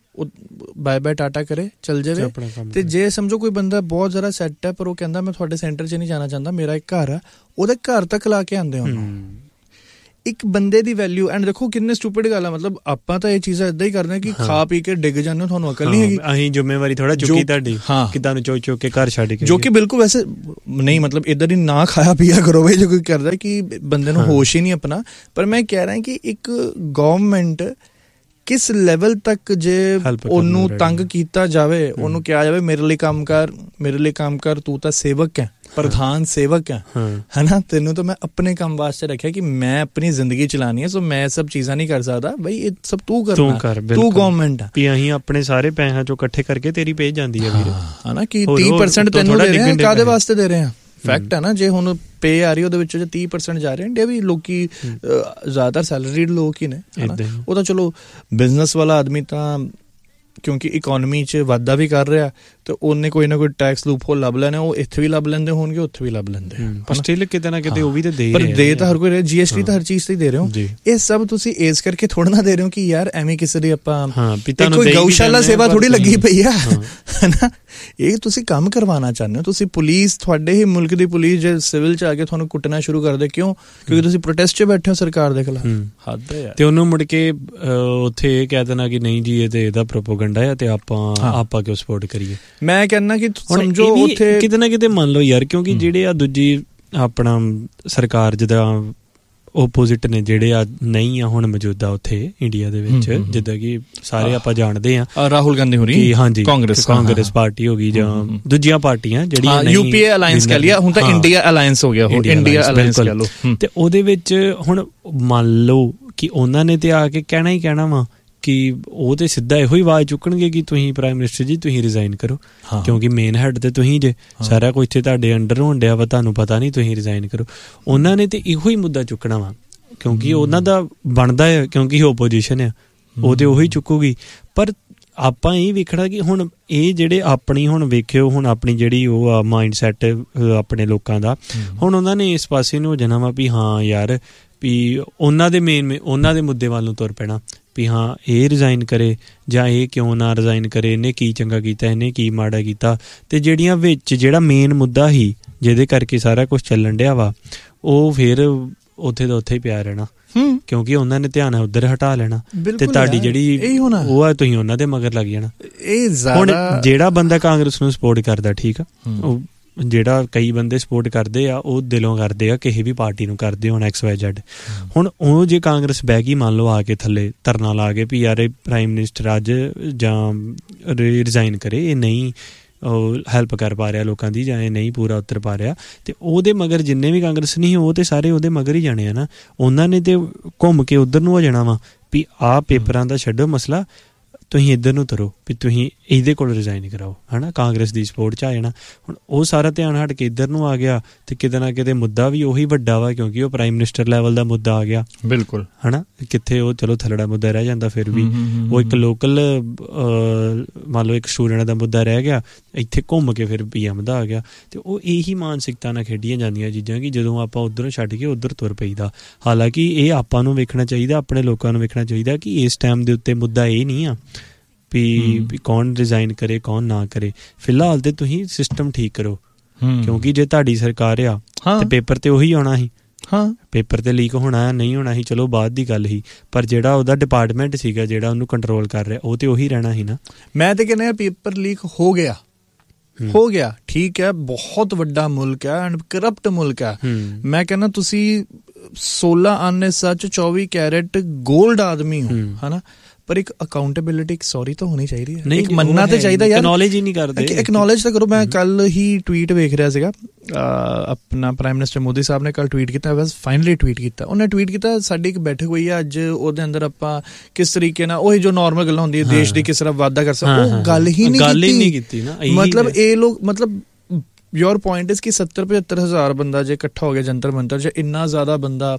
ਬਾਏ ਬਾਏ ਟਾਟਾ ਕਰੇ ਚੱਲ ਜਾਵੇ। ਤੇ ਜੇ ਸਮਝੋ ਕੋਈ ਬੰਦਾ ਬਹੁਤ ਜ਼ਿਆਦਾ ਸੈੱਟ ਹੈ ਪਰ ਉਹ ਕਹਿੰਦਾ ਮੈਂ ਤੁਹਾਡੇ ਸੈਂਟਰ 'ਚ ਨਹੀਂ ਜਾਣਾ ਚਾਹੁੰਦਾ, ਮੇਰਾ ਇੱਕ ਘਰ ਆ, ਉਹਦੇ ਘਰ ਤੱਕ ਲਾ ਕੇ ਆਉਂਦੇ ਉਹਨੂੰ। ਇੱਕ ਬੰਦੇ ਦੀ ਵੈਲਿਊ, ਐਂਡ ਦੇਖੋ ਕਿੰਨੇ ਸਟੂਪਿਡ ਗੱਲ ਆ, ਮਤਲਬ ਆਪਾਂ ਤਾਂ ਇਹ ਚੀਜ਼ਾਂ ਏਦਾਂ ਹੀ ਕਰਦੇ ਹਾਂ ਕਿ ਖਾ ਪੀ ਕੇ ਡਿੱਗ ਜਾਂਦੇ ਹੋ, ਤੁਹਾਨੂੰ ਅਕਲ ਨਹੀਂ ਹੈਗੀ। ਅਸੀਂ ਜ਼ਿੰਮੇਵਾਰੀ ਥੋੜਾ ਚੁੱਕੀ ਤੁਹਾਡੀ, ਕਿ ਤੁਹਾਨੂੰ ਚੁੱਕ ਚੁੱਕ ਕੇ ਘਰ ਛੱਡ ਕੇ, ਜੋ ਕਿ ਬਿਲਕੁਲ ਵੈਸੇ ਨਹੀਂ, ਮਤਲਬ ਇੱਦਾਂ ਦੀ ਨਾ ਖਾਇਆ ਪੀਆ ਕਰੋ ਬਈ, ਜੋ ਕੋਈ ਕਰਦਾ ਕਿ ਬੰਦੇ ਨੂੰ ਹੋਸ਼ ਹੀ ਨਹੀਂ ਆਪਣਾ। ਪਰ ਮੈਂ ਕਹਿ ਰਿਹਾ ਕਿ ਇੱਕ ਗਵਰਨਮੈਂਟ ਕਿਸ ਲੈਵਲ ਤੱਕ ਜੇ ਉਹਨੂੰ ਤੰਗ ਕੀਤਾ ਜਾਵੇ, ਉਹਨੂੰ ਕਿਹਾ ਜਾਵੇ ਮੇਰੇ ਲਈ ਕੰਮ ਕਰ, ਮੇਰੇ ਲਈ ਕੰਮ ਕਰ, ਤੂੰ ਤਾਂ ਸੇਵਕ ਹੈ, ਪ੍ਰਧਾਨ ਸੇਵਕ ਹੈ, ਹੈ ਨਾ, ਤੈਨੂੰ ਤਾਂ ਮੈਂ ਆਪਣੇ ਕੰਮ ਵਾਸਤੇ ਰੱਖਿਆ ਕਿ ਮੈਂ ਆਪਣੀ ਜ਼ਿੰਦਗੀ ਚਲਾਉਣੀ ਹੈ, ਸੋ ਮੈਂ ਸਭ ਚੀਜ਼ਾਂ ਨਹੀਂ ਕਰ ਸਕਦਾ ਬਈ, ਇਹ ਸਭ ਤੂੰ ਕਰਨਾ, ਤੂੰ ਗਵਰਨਮੈਂਟ ਆ। ਵੀ ਅਸੀਂ ਆਪਣੇ ਸਾਰੇ ਪੈਸਿਆਂ ਚੋਂ ਇਕੱਠੇ ਕਰਕੇ ਤੇਰੀ ਭੇਜ ਜਾਂਦੀ ਹੈ ਵੀਰ, ਹੈ ਨਾ, ਕਿ ਤੀਹ ਪਰਸੈਂਟ ਤੈਨੂੰ ਦੇ ਰਹੇ ਹਾਂ, ਕਾਹਦੇ ਵਾਸਤੇ ਦੇ ਰਹੇ ਹਾਂ? ਫੈਕਟ ਹੈ ਨਾ, ਜੇ ਹੁਣ ਪੇ ਆ ਰਹੀ ਉਹਦੇ ਵਿੱਚੋਂ ਜੇ ਤੀਹ ਪਰਸੈਂਟ ਜਾ ਰਹੇ ਇੰਡੀਆ ਵੀ ਲੋਕੀ ਜ਼ਿਆਦਾਤਰ ਸੈਲਰੀਡ ਲੋਕ ਹੀ ਨੇ, ਉਹ ਤਾਂ ਚਲੋ ਬਿਜ਼ਨਸ ਵਾਲਾ ਆਦਮੀ ਤਾਂ ਕਿਉਂਕਿ ਇਕੋਨਮੀ 'ਚ ਵਾਧਾ ਵੀ ਕਰ ਰਿਹਾ ਤੇ ਉਹਨੇ ਕੋਈ ਨਾ ਕੋਈ ਟੈਕਸ ਲੂਪ ਹੋਲ ਲੱਭ ਲੈਣੇ, ਉਹ ਇੱਥੇ ਵੀ ਲੱਭ ਲੈਂਦੇ ਹੋਣਗੇ, ਉੱਥੇ ਵੀ ਲੱਭ ਲੈਂਦੇ, ਪਰ ਸਟਿਲ ਕਿਤੇ ਨਾ ਕਿਤੇ ਉਹ ਵੀ ਤਾਂ ਦੇ, ਪਰ ਦੇ ਤਾਂ ਹਰ ਕੋਈ ਰਿਹਾ। ਜੀ ਐਸ ਟੀ ਤਾਂ ਹਰ ਚੀਜ਼ ਤੇ ਦੇ ਰਹੇ ਹੋ, ਇਹ ਸਭ ਤੁਸੀਂ ਏਜ ਕਰਕੇ ਥੋੜਾ ਨਾ ਦੇ ਰਹੇ ਹੋ ਕਿ ਯਾਰ ਐਵੇਂ ਕਿਸੇ ਦੀ ਆਪਾਂ ਕੋਈ ਗਊਸ਼ਾਲਾ ਸੇਵਾ ਥੋੜੀ ਲੱਗੀ ਪਈ ਆ, ਹਨਾ। ਇਹ ਤੁਸੀਂ ਕੰਮ ਕਰਵਾਉਣਾ ਚਾਹੁੰਦੇ ਹੋ, ਤੁਸੀਂ ਪੁਲਿਸ, ਤੁਹਾਡੇ ਹੀ ਮੁਲਕ ਦੀ ਪੁਲਿਸ ਜੇ ਸਿਵਲ 'ਚ ਆ ਕੇ ਤੁਹਾਨੂੰ ਕੁੱਟਣਾ ਸ਼ੁਰੂ ਕਰ ਦੇ, ਕਿਉਂ? ਕਿਉਂਕਿ ਤੁਸੀਂ ਪ੍ਰੋਟੈਸਟ 'ਚ ਬੈਠੇ ਹੋ ਸਰਕਾਰ ਦੇ ਖਿਲਾਫ। ਹੱਦ ਹੈ ਯਾਰ। ਤੇ ਉਹਨੂੰ ਮੁੜ ਕੇ ਉੱਥੇ ਇਹ ਕਹਿ ਦੇਣਾ ਕਿ ਨਹੀਂ ਜੀ ਇਹ ਤੇ ਇਹਦਾ ਪ੍ਰੋਪੋਗੰਡਾ ਆ ਤੇ ਆਪਾਂ ਆਪਾਂ ਕਿਉਂ ਸਪੋਰਟ ਕਰੀਏ। ਮੈਂ ਕਹਿੰਦਾ ਕਿ ਸਮਝੋ ਉੱਥੇ ਕਿਤੇ ਨਾ ਕਿਤੇ ਮੰਨ ਲਓ ਯਾਰ, ਕਿਉਂਕਿ ਜਿਹੜੇ ਆ ਦੂਜੀ ਆਪਣਾ ਸਰਕਾਰ ਜਿੱਦਾਂ ਓਪੋਜ਼ਿਟ ਨੇ ਜਿਹੜੇ ਆ ਨਹੀਂ ਆ ਹੁਣ ਮੌਜੂਦਾ ਉੱਥੇ ਇੰਡੀਆ ਦੇ ਵਿੱਚ, ਜਿੱਦਾਂ ਕਿ ਸਾਰੇ ਆਪਾਂ ਜਾਣਦੇ ਆ ਰਾਹੁਲ ਗਾਂਧੀ ਹੋਰੀ, ਹਾਂਜੀ ਕਾਂਗਰਸ ਕਾਂਗਰਸ ਪਾਰਟੀ ਹੋ ਗਈ ਜਾਂ ਦੂਜੀਆਂ ਪਾਰਟੀਆਂ ਜਿਹੜੀਆਂ ਯੂਪੀਏ ਅਲਾਈਅੰਸ ਕਹਿ ਲਿਆ, ਹੁਣ ਤਾਂ ਇੰਡੀਆ ਅਲਾਈਅੰਸ ਹੋ ਗਿਆ, ਇੰਡੀਆ ਅਲਾਈਅੰਸ ਕਹਿ ਲਓ। ਤੇ ਉਹਦੇ ਵਿੱਚ ਹੁਣ ਮੰਨ ਲਓ ਕਿ ਉਹਨਾਂ ਨੇ ਤੇ ਆ ਕੇ ਕਹਿਣਾ ਹੀ ਕਹਿਣਾ ਵਾ ਕਿ ਉਹ ਤੇ ਸਿੱਧਾ ਇਹੋ ਹੀ ਆਵਾਜ਼ ਚੁੱਕਣਗੇ ਕਿ ਤੁਸੀਂ ਪ੍ਰਾਈਮ ਮਿਨਿਸਟਰ ਜੀ ਤੁਸੀਂ ਰਿਜ਼ਾਈਨ ਕਰੋ, ਕਿਉਂਕਿ ਮੇਨ ਹੈਡ ਤੇ ਤੁਸੀਂ ਜੇ, ਸਾਰਾ ਕੁਝ ਇੱਥੇ ਤੁਹਾਡੇ ਅੰਡਰ ਹੋਣ ਡਿਆ ਵਾ, ਤੁਹਾਨੂੰ ਪਤਾ ਨਹੀਂ, ਤੁਸੀਂ ਰਿਜ਼ਾਈਨ ਕਰੋ। ਉਹਨਾਂ ਨੇ ਤੇ ਇਹੋ ਹੀ ਮੁੱਦਾ ਚੁੱਕਣਾ ਵਾ, ਕਿਉਂਕਿ ਉਹਨਾਂ ਦਾ ਬਣਦਾ ਹੈ, ਕਿਉਂਕਿ ਓਪੋਜੀਸ਼ਨ ਆ, ਉਹ ਤੇ ਉਹੀ ਚੁੱਕੂਗੀ। ਪਰ ਆਪਾਂ ਇਹ ਵੇਖਣਾ ਕਿ ਹੁਣ ਇਹ ਜਿਹੜੇ ਆਪਣੀ ਹੁਣ ਵੇਖਿਓ ਹੁਣ ਆਪਣੀ ਜਿਹੜੀ ਉਹ ਆ ਮਾਈਂਡ ਸੈਟ ਆਪਣੇ ਲੋਕਾਂ ਦਾ, ਹੁਣ ਉਹਨਾਂ ਨੇ ਇਸ ਪਾਸੇ ਨੂੰ ਹੋ ਜਾਣਾ ਵਾ ਵੀ ਹਾਂ ਯਾਰ ਵੀ ਉਹਨਾਂ ਦੇ ਮੇਨ ਉਹਨਾਂ ਦੇ ਮੁੱਦੇ ਵੱਲ ਨੂੰ ਤੁਰ ਪੈਣਾ ਵੀ ਹਾਂ ਇਹ ਰਿਜ਼ਾਈਨ ਕਰੇ ਜਾਂ ਇਹ ਕਿਉਂ ਨਾ ਰਿਜ਼ਾਈਨ ਕਰੇ, ਇਹਨੇ ਕੀ ਚੰਗਾ ਕੀਤਾ, ਇਹਨੇ ਕੀ ਮਾੜਾ ਕੀਤਾ। ਤੇ ਜਿਹੜੀਆਂ ਵਿੱਚ ਜਿਹੜਾ ਮੇਨ ਮੁੱਦਾ ਸੀ ਜਿਹਦੇ ਕਰਕੇ ਸਾਰਾ ਕੁਛ ਚੱਲਣ ਡਿਆ ਵਾ, ਉਹ ਫਿਰ ਉੱਥੇ ਦਾ ਉੱਥੇ ਹੀ ਪਿਆ ਰਹਿਣਾ, ਕਿਉਂਕਿ ਉਹਨਾਂ ਨੇ ਧਿਆਨ ਉੱਧਰ ਹਟਾ ਲੈਣਾ ਤੇ ਤੁਹਾਡੀ ਜਿਹੜੀ ਉਹ ਆ ਤੁਸੀਂ ਉਹਨਾਂ ਦੇ ਮਗਰ ਲੱਗ ਜਾਣਾ। ਹੁਣ ਜਿਹੜਾ ਬੰਦਾ ਕਾਂਗਰਸ ਨੂੰ ਸਪੋਰਟ ਕਰਦਾ, ਠੀਕ ਆ, ਉਹ ਜਿਹੜਾ ਕਈ ਬੰਦੇ ਸਪੋਰਟ ਕਰਦੇ ਆ ਉਹ ਦਿਲੋਂ ਕਰਦੇ ਆ, ਕਿਸੇ ਵੀ ਪਾਰਟੀ ਨੂੰ ਕਰਦੇ ਹੁਣ ਐਕਸ ਵਾਈ ਜ਼ੈਡ। ਹੁਣ ਉਹ ਜੇ ਕਾਂਗਰਸ ਬਹਿ ਗਈ ਮੰਨ ਲਓ ਆ ਕੇ ਥੱਲੇ ਧਰਨਾ ਲਾ ਕੇ ਵੀ ਯਾਰ ਇਹ ਪ੍ਰਾਈਮ ਮਿਨਿਸਟਰ ਅੱਜ ਜਾਂ ਰਿਜ਼ਾਈਨ ਕਰੇ, ਇਹ ਨਹੀਂ ਹੈਲਪ ਕਰ ਪਾ ਰਿਹਾ ਲੋਕਾਂ ਦੀ, ਜਾਂ ਇਹ ਨਹੀਂ ਪੂਰਾ ਉਤਰ ਪਾ ਰਿਹਾ, ਤੇ ਉਹਦੇ ਮਗਰ ਜਿੰਨੇ ਵੀ ਕਾਂਗਰਸ ਨਹੀਂ ਉਹ ਤੇ ਸਾਰੇ ਉਹਦੇ ਮਗਰ ਹੀ ਜਾਣੇ ਆ ਨਾ। ਉਹਨਾਂ ਨੇ ਤੇ ਘੁੰਮ ਕੇ ਉੱਧਰ ਨੂੰ ਹੋ ਜਾਣਾ ਵਾ ਵੀ ਆਹ ਪੇਪਰਾਂ ਦਾ ਛੱਡੋ ਮਸਲਾ, ਤੁਸੀਂ ਇੱਧਰ ਨੂੰ ਤਰੋ ਵੀ ਤੁਸੀਂ ਇਹਦੇ ਕੋਲ ਰਿਜ਼ਾਈਨ ਕਰਾਓ, ਹੈ ਨਾ, ਕਾਂਗਰਸ ਦੀ ਸਪੋਰਟ 'ਚ ਆ ਜਾਣਾ। ਹੁਣ ਉਹ ਸਾਰਾ ਧਿਆਨ ਹਟ ਕੇ ਇੱਧਰ ਨੂੰ ਆ ਗਿਆ ਤੇ ਕਿਤੇ ਨਾ ਕਿਤੇ ਮੁੱਦਾ ਵੀ ਉਹੀ ਵੱਡਾ ਵਾ, ਕਿਉਂਕਿ ਉਹ ਪ੍ਰਾਈਮ ਮਿਨਿਸਟਰ ਲੈਵਲ ਦਾ ਮੁੱਦਾ ਆ ਗਿਆ। ਬਿਲਕੁਲ, ਹੈ ਨਾ, ਕਿੱਥੇ ਉਹ ਚਲੋ ਥੱਲੜਾ ਮੁੱਦਾ ਰਹਿ ਜਾਂਦਾ, ਫਿਰ ਵੀ ਉਹ ਇੱਕ ਲੋਕਲ ਮੰਨ ਲਓ ਇੱਕ ਸਟੂਡੈਂਟ ਦਾ ਮੁੱਦਾ ਰਹਿ ਗਿਆ, ਇੱਥੇ ਘੁੰਮ ਕੇ ਫਿਰ ਪੀ ਐਮ ਦਾ ਆ ਗਿਆ। ਤੇ ਉਹ ਇਹੀ ਮਾਨਸਿਕਤਾ ਨਾਲ ਖੇਡੀਆਂ ਜਾਂਦੀਆਂ ਚੀਜ਼ਾਂ ਕਿ ਜਦੋਂ ਆਪਾਂ ਉੱਧਰੋਂ ਛੱਡ ਕੇ ਉੱਧਰ ਤੁਰ ਪਈਦਾ। ਹਾਲਾਂਕਿ ਇਹ ਆਪਾਂ ਨੂੰ ਵੇਖਣਾ ਚਾਹੀਦਾ, ਆਪਣੇ ਲੋਕਾਂ ਨੂੰ ਵੇਖਣਾ ਚਾਹੀਦਾ ਕਿ ਇਸ ਟਾਈਮ ਦੇ ਉੱਤੇ ਮੁੱਦਾ ਇਹ ਨਹੀਂ ਆ ਵੀ ਕੌਣ ਰਿਜ਼ਾਈਨ ਕਰੇ ਕੌਣ ਨਾ ਕਰੇ। ਫਿਲਹਾਲ ਤੇ ਤੁਸੀਂ ਸਿਸਟਮ ਠੀਕ ਕਰੋ, ਕਿਉਂਕਿ ਜੇ ਤੁਹਾਡੀ ਸਰਕਾਰ ਆ ਤੇ ਪੇਪਰ ਤੇ ਉਹੀ ਆਉਣਾ ਸੀ, ਹਾਂ ਪੇਪਰ ਤੇ ਲੀਕ ਹੋਣਾ ਨਹੀਂ ਹੋਣਾ ਸੀ ਚਲੋ ਬਾਅਦ ਦੀ ਗੱਲ ਸੀ, ਪਰ ਜਿਹੜਾ ਉਹਦਾ ਡਿਪਾਰਟਮੈਂਟ ਸੀਗਾ ਜਿਹੜਾ ਉਹਨੂੰ ਕੰਟਰੋਲ ਕਰ ਰਿਹਾ ਉਹ ਤੇ ਉਹੀ ਰਹਿਣਾ ਸੀ ਨਾ। ਮੈਂ ਤੇ ਕਹਿੰਦਾ ਪੇਪਰ ਲੀਕ ਹੋ ਗਿਆ ਹੋ ਗਿਆ ਠੀਕ ਹੈ, ਬਹੁਤ ਵੱਡਾ ਮੁਲਕ ਹੈ ਐਂਡ ਕਰਪਟ ਮੁਲਕ ਹੈ। ਮੈਂ ਕਹਿੰਦਾ ਤੁਸੀਂ ਸੋਲਾਂ ਆਨੇ ਸੱਚ ਚੌਵੀ ਕੈਰੇਟ ਗੋਲਡ ਆਦਮੀ ਹੋ, ਹਨਾ, ਪਰ ਇੱਕ ਅਕਾਊਂਟੇਬਿਲਿਟੀ ਇੱਕ ਸੌਰੀ ਤਾਂ ਹੋਣੀ ਚਾਹੀਦੀ ਹੈ, ਇੱਕ ਮੰਨਣਾ ਤਾਂ ਚਾਹੀਦਾ ਯਾਰ। ਐਕਨੋਲੇਜ ਹੀ ਨਹੀਂ ਕਰਦੇ, ਐਕਨੋਲੇਜ ਤਾਂ ਕਰੋ। ਮੈਂ ਕੱਲ ਹੀ ਟਵੀਟ ਵੇਖ ਰਿਹਾ ਸੀਗਾ, ਆਪਣਾ ਪ੍ਰਾਈਮ ਮਿਨਿਸਟਰ ਮੋਦੀ ਸਾਹਿਬ ਨੇ ਕੱਲ ਟਵੀਟ ਕੀਤਾ, ਬਸ ਫਾਈਨਲੀ ਟਵੀਟ ਕੀਤਾ ਉਹਨੇ, ਟਵੀਟ ਕੀਤਾ ਸਾਡੀ ਇੱਕ ਬੈਠਕ ਹੋਈ ਹੈ ਅੱਜ, ਉਹਦੇ ਅੰਦਰ ਆਪਾਂ ਕਿਸ ਤਰੀਕੇ ਨਾਲ ਉਹੀ ਜੋ ਨੋਰਮਲ ਗੱਲਾਂ ਹੁੰਦੀ ਹੈ ਦੇਸ਼ ਦੀ ਕਿਸ ਤਰ੍ਹਾਂ ਵਾਧਾ ਕਰ ਸਕਦੇ, ਉਹ ਗੱਲ ਹੀ ਨਹੀਂ ਕੀਤੀ ਨਾ। ਮਤਲਬ ਇਹ ਲੋਕ ਮਤਲਬ ਯੋਰ ਪੁਆਇੰਟ ਇਜ਼ ਕਿ ਸੱਤਰ ਪਝੱਤਰ ਹਜ਼ਾਰ ਬੰਦਾ ਜੇ ਇਕੱਠਾ ਹੋ ਗਿਆ ਜੰਤਰ ਮੰਤਰ 'ਚ, ਇੰਨਾ ਜ਼ਿਆਦਾ ਬੰਦਾ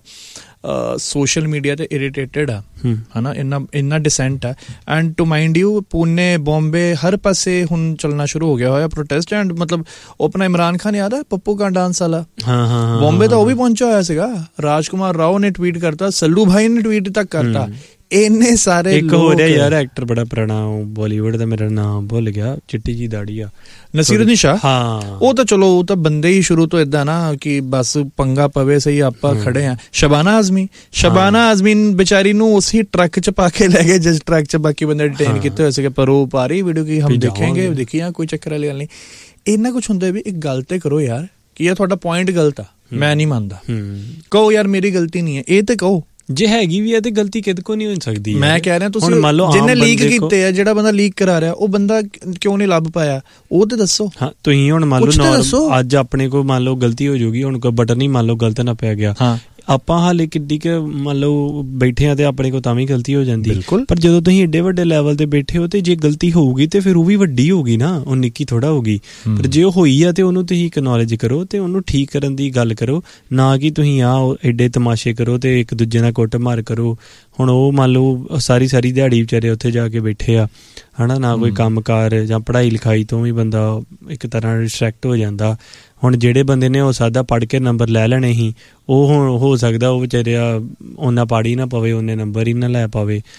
ਸੋਸ਼ਲ ਮੀਡੀਆ ਤੇ ਇਰੀਟੇਟਡ ਆ, ਹਨਾ, ਇੰਨਾ ਇੰਨਾ ਡਿਸੈਂਟ ਆ। And to mind you Pune Bombay ਹਰ ਪਾਸੇ ਹੁਣ ਚੱਲਣਾ ਸ਼ੁਰੂ ਹੋ ਗਿਆ ਹੋਇਆ ਪ੍ਰੋਟੈਸਟ। ਐਂਡ ਮਤਲਬ ਉਹ ਆਪਣਾ ਇਮਰਾਨ ਖਾਨ ਯਾਦ ਆ ਪੱਪੂ ਕਾ ਡਾਂਸ ਵਾਲਾ, ਬੰਬੇ ਤਾਂ ਉਹ ਵੀ ਪਹੁੰਚਿਆ ਹੋਇਆ ਸੀਗਾ। ਰਾਜਕੁਮਾਰ ਰਾਓ ਨੇ ਟਵੀਟ ਕਰਤਾ, ਸੱਲੂ ਭਾਈ ਨੇ ਟਵੀਟ ਤੱਕ ਕਰਤਾ, ਇੰਨੇ ਸਾਰੇ। ਇੱਕ ਹੋ ਰਿਹਾ ਯਾਰ ਐਕਟਰ ਬੜਾ ਪੁਰਾਣਾ ਬਾਲੀਵੁੱਡ ਦਾ, ਮੇਰਾ ਨਾਮ ਭੁੱਲ ਗਿਆ, ਚਿੱਟੀ ਜੀ ਦਾੜੀ ਆ, ਨਸੀਰੁਦੀਨ ਸ਼ਾਹ। ਹਾਂ ਉਹ ਤਾਂ ਚਲੋ ਉਹ ਤਾਂ ਬੰਦੇ ਹੀ ਸ਼ੁਰੂ ਤੋਂ ਏਦਾਂ ਨਾ ਕਿ ਬਸ ਪੰਗਾ ਪਵੇ ਸਹੀ ਆਪਾਂ ਖੜੇ ਆ। ਸ਼ਬਾਨਾ ਆਜ਼ਮੀ ਸ਼ਬਾਨਾ ਆਜ਼ਮੀ ਵਿਚਾਰੀ ਨੂੰ ਉਸੇ ਟਰੱਕ 'ਚ ਪਾ ਕੇ ਲੈ ਗਏ ਜਿਸ ਟਰੱਕ 'ਚ ਬਾਕੀ ਬੰਦੇ ਡਿਟੇਨ ਕੀਤੇ ਹੋਏ ਸੀਗੇ, ਪਰ ਉਹ ਪਾ ਰਹੀ ਵੀਡੀਓ ਕੀ ਹਮ ਦੇਖਾਂਗੇ ਦੇਖੀਆਂ, ਕੋਈ ਚੱਕਰ ਵਾਲੀ ਗੱਲ ਨਹੀਂ। ਇੰਨਾ ਕੁਛ ਹੁੰਦਾ ਵੀ ਇੱਕ ਗੱਲ ਤੇ ਕਰੋ ਯਾਰ ਕਿ ਇਹ ਤੁਹਾਡਾ ਪੁਆਇੰਟ ਗਲਤ ਆ, ਮੈਂ ਨਹੀਂ ਮੰਨਦਾ, ਕਹੋ ਯਾਰ ਮੇਰੀ ਗਲਤੀ ਨਹੀਂ ਹੈ, ਇਹ ਤੇ ਕਹੋ। ਜੇ ਹੈਗੀ ਵੀ ਹੈ ਤੇ ਗਲਤੀ ਕਿਹਦੇ ਕੋ ਨਹੀਂ ਹੋ ਸਕਦੀ। ਮੈਂ ਕਹਿ ਰਿਹਾ ਤੁਸੀਂ ਜਿਹਨੇ ਲੀਕ ਕੀਤੇ ਆ, ਜਿਹੜਾ ਬੰਦਾ ਲੀਕ ਕਰਾ ਰਿਹਾ ਉਹ ਬੰਦਾ ਕਿਉਂ ਨਹੀਂ ਲੱਭ ਪਾਇਆ, ਉਹ ਤੇ ਦੱਸੋ। ਹਾਂ ਤੁਸੀਂ ਹੁਣ ਮੰਨ ਲਓ ਅੱਜ ਆਪਣੇ ਕੋਲ ਮੰਨ ਲਓ ਗਲਤੀ ਹੋ ਜਾਊਗੀ, ਹੁਣ ਕੋਈ ਬਟਨ ਹੀ ਮੰਨ ਲਓ ਗਲਤ ਨਾ ਪੈ ਗਿਆ, ਆਪਾਂ ਹਾਲੇ ਕਿੱਡੀ ਕੁ ਮੰਨ ਲਓ ਬੈਠੇ ਆ ਤੇ ਆਪਣੇ ਕੋਲ ਤਾਂ ਵੀ ਗਲਤੀ ਹੋ ਜਾਂਦੀ। ਪਰ ਜਦੋਂ ਤੁਸੀਂ ਏਡੇ ਵੱਡੇ ਲੈਵਲ ਤੇ ਬੈਠੇ ਹੋ ਤੇ ਜੇ ਗਲਤੀ ਹੋਊਗੀ ਤੇ ਫਿਰ ਉਹ ਵੀ ਵੱਡੀ ਹੋਊਗੀ ਨਾ, ਉਹ ਨਿੱਕੀ ਥੋੜਾ ਹੋਊਗੀ। ਪਰ ਜੇ ਉਹ ਹੋਈ ਆ ਤੇ ਉਹਨੂੰ ਤੁਸੀਂ ਐਕਨੋਲੇਜ ਕਰੋ ਤੇ ਉਹਨੂੰ ਠੀਕ ਕਰਨ ਦੀ ਗੱਲ ਕਰੋ, ਨਾ ਕਿ ਤੁਸੀਂ ਆ ਏਡੇ ਤਮਾਸ਼ੇ ਕਰੋ ਤੇ ਇੱਕ ਦੂਜੇ ਨਾਲ ਕੁੱਟ ਮਾਰ ਕਰੋ। ਹੁਣ ਉਹ ਮੰਨ ਲਓ ਸਾਰੀ ਸਾਰੀ ਦਿਹਾੜੀ ਵਿਚਾਰੇ ਉੱਥੇ ਜਾ ਕੇ ਬੈਠੇ ਆ, ਹਨਾ, ਨਾ ਕੋਈ ਕੰਮ ਕਾਰ ਜਾਂ ਪੜ੍ਹਾਈ ਲਿਖਾਈ ਤੋਂ ਵੀ ਬੰਦਾ ਇੱਕ ਤਰ੍ਹਾਂ ਡਿਸਟਰੈਕਟ ਹੋ ਜਾਂਦਾ। ਹੁਣ ਜਿਹੜੇ ਬੰਦੇ ਨੇ ਉਹ ਸਾਦਾ ਪੜ੍ਹ ਕੇ ਨੰਬਰ ਲੈ ਲੈਣੇ ਸੀ, ਉਹ ਹੁਣ ਹੋ ਸਕਦਾ ਉਹ ਵਿਚਾਰਿਆ ਉਹਨਾਂ ਪੜ੍ਹ ਹੀ ਨਾ ਪਵੇ, ਉਹਨੇ ਨੰਬਰ ਹੀ ਨਾ ਲੈ ਪਾਵੇ,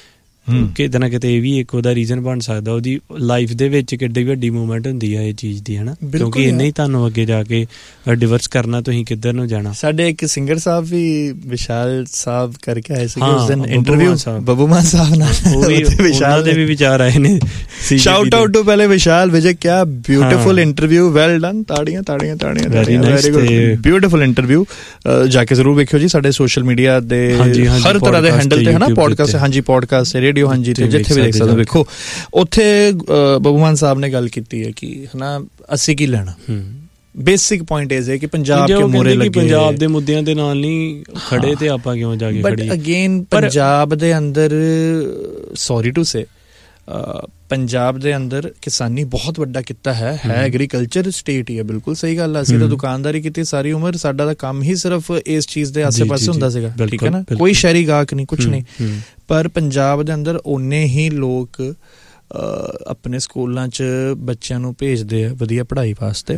ਕਿਤੇ ਨਾ ਕਿਤੇ ਇਹ ਵੀ ਇੱਕ ਉਹਦਾ ਰੀਜ਼ਨ ਬਣ ਸਕਦਾ ਉਹਦੀ ਲਾਈਫ ਦੇ ਵਿੱਚ ਕਿੱਡੀ ਵੱਡੀ ਮੂਵਮੈਂਟ ਹੁੰਦੀ ਆ ਇਹ ਚੀਜ਼ ਦੀ, ਹਨਾ, ਕਿਉਂਕਿ ਇੰਨੇ ਹੀ ਤੁਹਾਨੂੰ ਅੱਗੇ ਜਾ ਕੇ ਡਿਵਰਸ ਕਰਨਾ, ਤੁਸੀਂ ਕਿੱਧਰ ਨੂੰ ਜਾਣਾ। ਸਾਡੇ ਇੱਕ ਸਿੰਗਰ ਸਾਹਿਬ ਵੀ ਵਿਸ਼ਾਲ ਸਾਹਿਬ ਕਰਕੇ ਆਏ ਸੀ ਉਸ ਦਿਨ ਇੰਟਰਵਿਊ, ਬੱਬੂ ਮਾਨ ਸਾਹਿਬ ਨਾਲ, ਉਹ ਵੀ ਵਿਸ਼ਾਲ ਦੇ ਵੀ ਵਿਚਾਰ ਆਏ ਨੇ। ਸ਼ਾਊਟ ਆਊਟ ਟੂ ਪਹਿਲੇ ਵਿਸ਼ਾਲ ਵਿਜੇ, ਕਿਆ ਬਿਊਟੀਫੁਲ ਇੰਟਰਵਿਊ, ਵੈਲ ਡਨ, ਤਾੜੀਆਂ ਤਾੜੀਆਂ ਤਾੜੀਆਂ, ਵੈਰੀ ਗੁੱਡ, ਬਿਊਟੀਫੁਲ ਇੰਟਰਵਿਊ। ਜਾ ਕੇ ਜ਼ਰੂਰ ਵੇਖਿਓ ਜੀ ਸਾਡੇ ਸੋਸ਼ਲ ਮੀਡੀਆ ਦੇ ਹਰ ਤਰ੍ਹਾਂ ਦੇ ਹੈਂਡਲ ਤੇ, ਹਨਾ, ਪੋਡਕਾਸਟ, ਹਾਂਜੀ ਪੋਡਕਾਸਟ, ਰੇਡੀਓ, ਹਾਂਜੀ, ਤੇ ਜਿੱਥੇ ਵੀ ਦੇਖ ਸਕਦੇ ਵੇਖੋ। ਉੱਥੇ ਬੱਬੂ ਮਾਨ ਸਾਹਿਬ ਨੇ ਗੱਲ ਕੀਤੀ ਹੈ ਕਿ ਹਨਾ ਅਸੀਂ ਕੀ ਲੈਣਾ, ਬੇਸਿਕ ਪੁਆਇੰਟ ਇਹ ਹੈ ਕਿ ਪੰਜਾਬ ਕਿਉਂ ਮੋਰੇ ਲੱਗੇ, ਪੰਜਾਬ ਦੇ ਮੁੱਦਿਆਂ ਦੇ ਨਾਲ ਨਹੀਂ ਖੜੇ ਤੇ ਆਪਾਂ ਕਿਉਂ ਜਾ ਕੇ ਖੜੀ। ਬਟ ਅਗੇਨ ਪੰਜਾਬ ਦੇ ਅੰਦਰ, ਸੌਰੀ ਟੂ ਸੇ, ਪੰਜਾਬ ਦੇ ਅੰਦਰ ਕਿਸਾਨੀ ਬਹੁਤ ਵੱਡਾ ਕਿੱਤਾ ਹੈ, ਹੈ ਐਗਰੀਕਲਚਰ ਸਟੇਟ ਹੀ ਹੈ, ਬਿਲਕੁਲ ਸਹੀ ਗੱਲ ਹੈ। ਅਸੀਂ ਤਾਂ ਦੁਕਾਨਦਾਰੀ ਕੀਤੀ ਸਾਰੀ ਉਮਰ, ਸਾਡਾ ਤਾਂ ਕੰਮ ਹੀ ਸਿਰਫ ਇਸ ਚੀਜ਼ ਦੇ ਆਸੇ ਪਾਸੇ ਹੁੰਦਾ ਸੀਗਾ, ਠੀਕ ਹੈ ਨਾ, ਕੋਈ ਸ਼ਹਿਰੀ ਗਾਹਕ ਨਹੀਂ, ਕੁਛ ਨਹੀਂ। ਪਰ ਪੰਜਾਬ ਦੇ ਅੰਦਰ ਓਨੇ ਹੀ ਲੋਕ ਆਪਣੇ ਸਕੂਲਾਂ 'ਚ ਬੱਚਿਆਂ ਨੂੰ ਭੇਜਦੇ ਆ ਵਧੀਆ ਪੜ੍ਹਾਈ ਵਾਸਤੇ,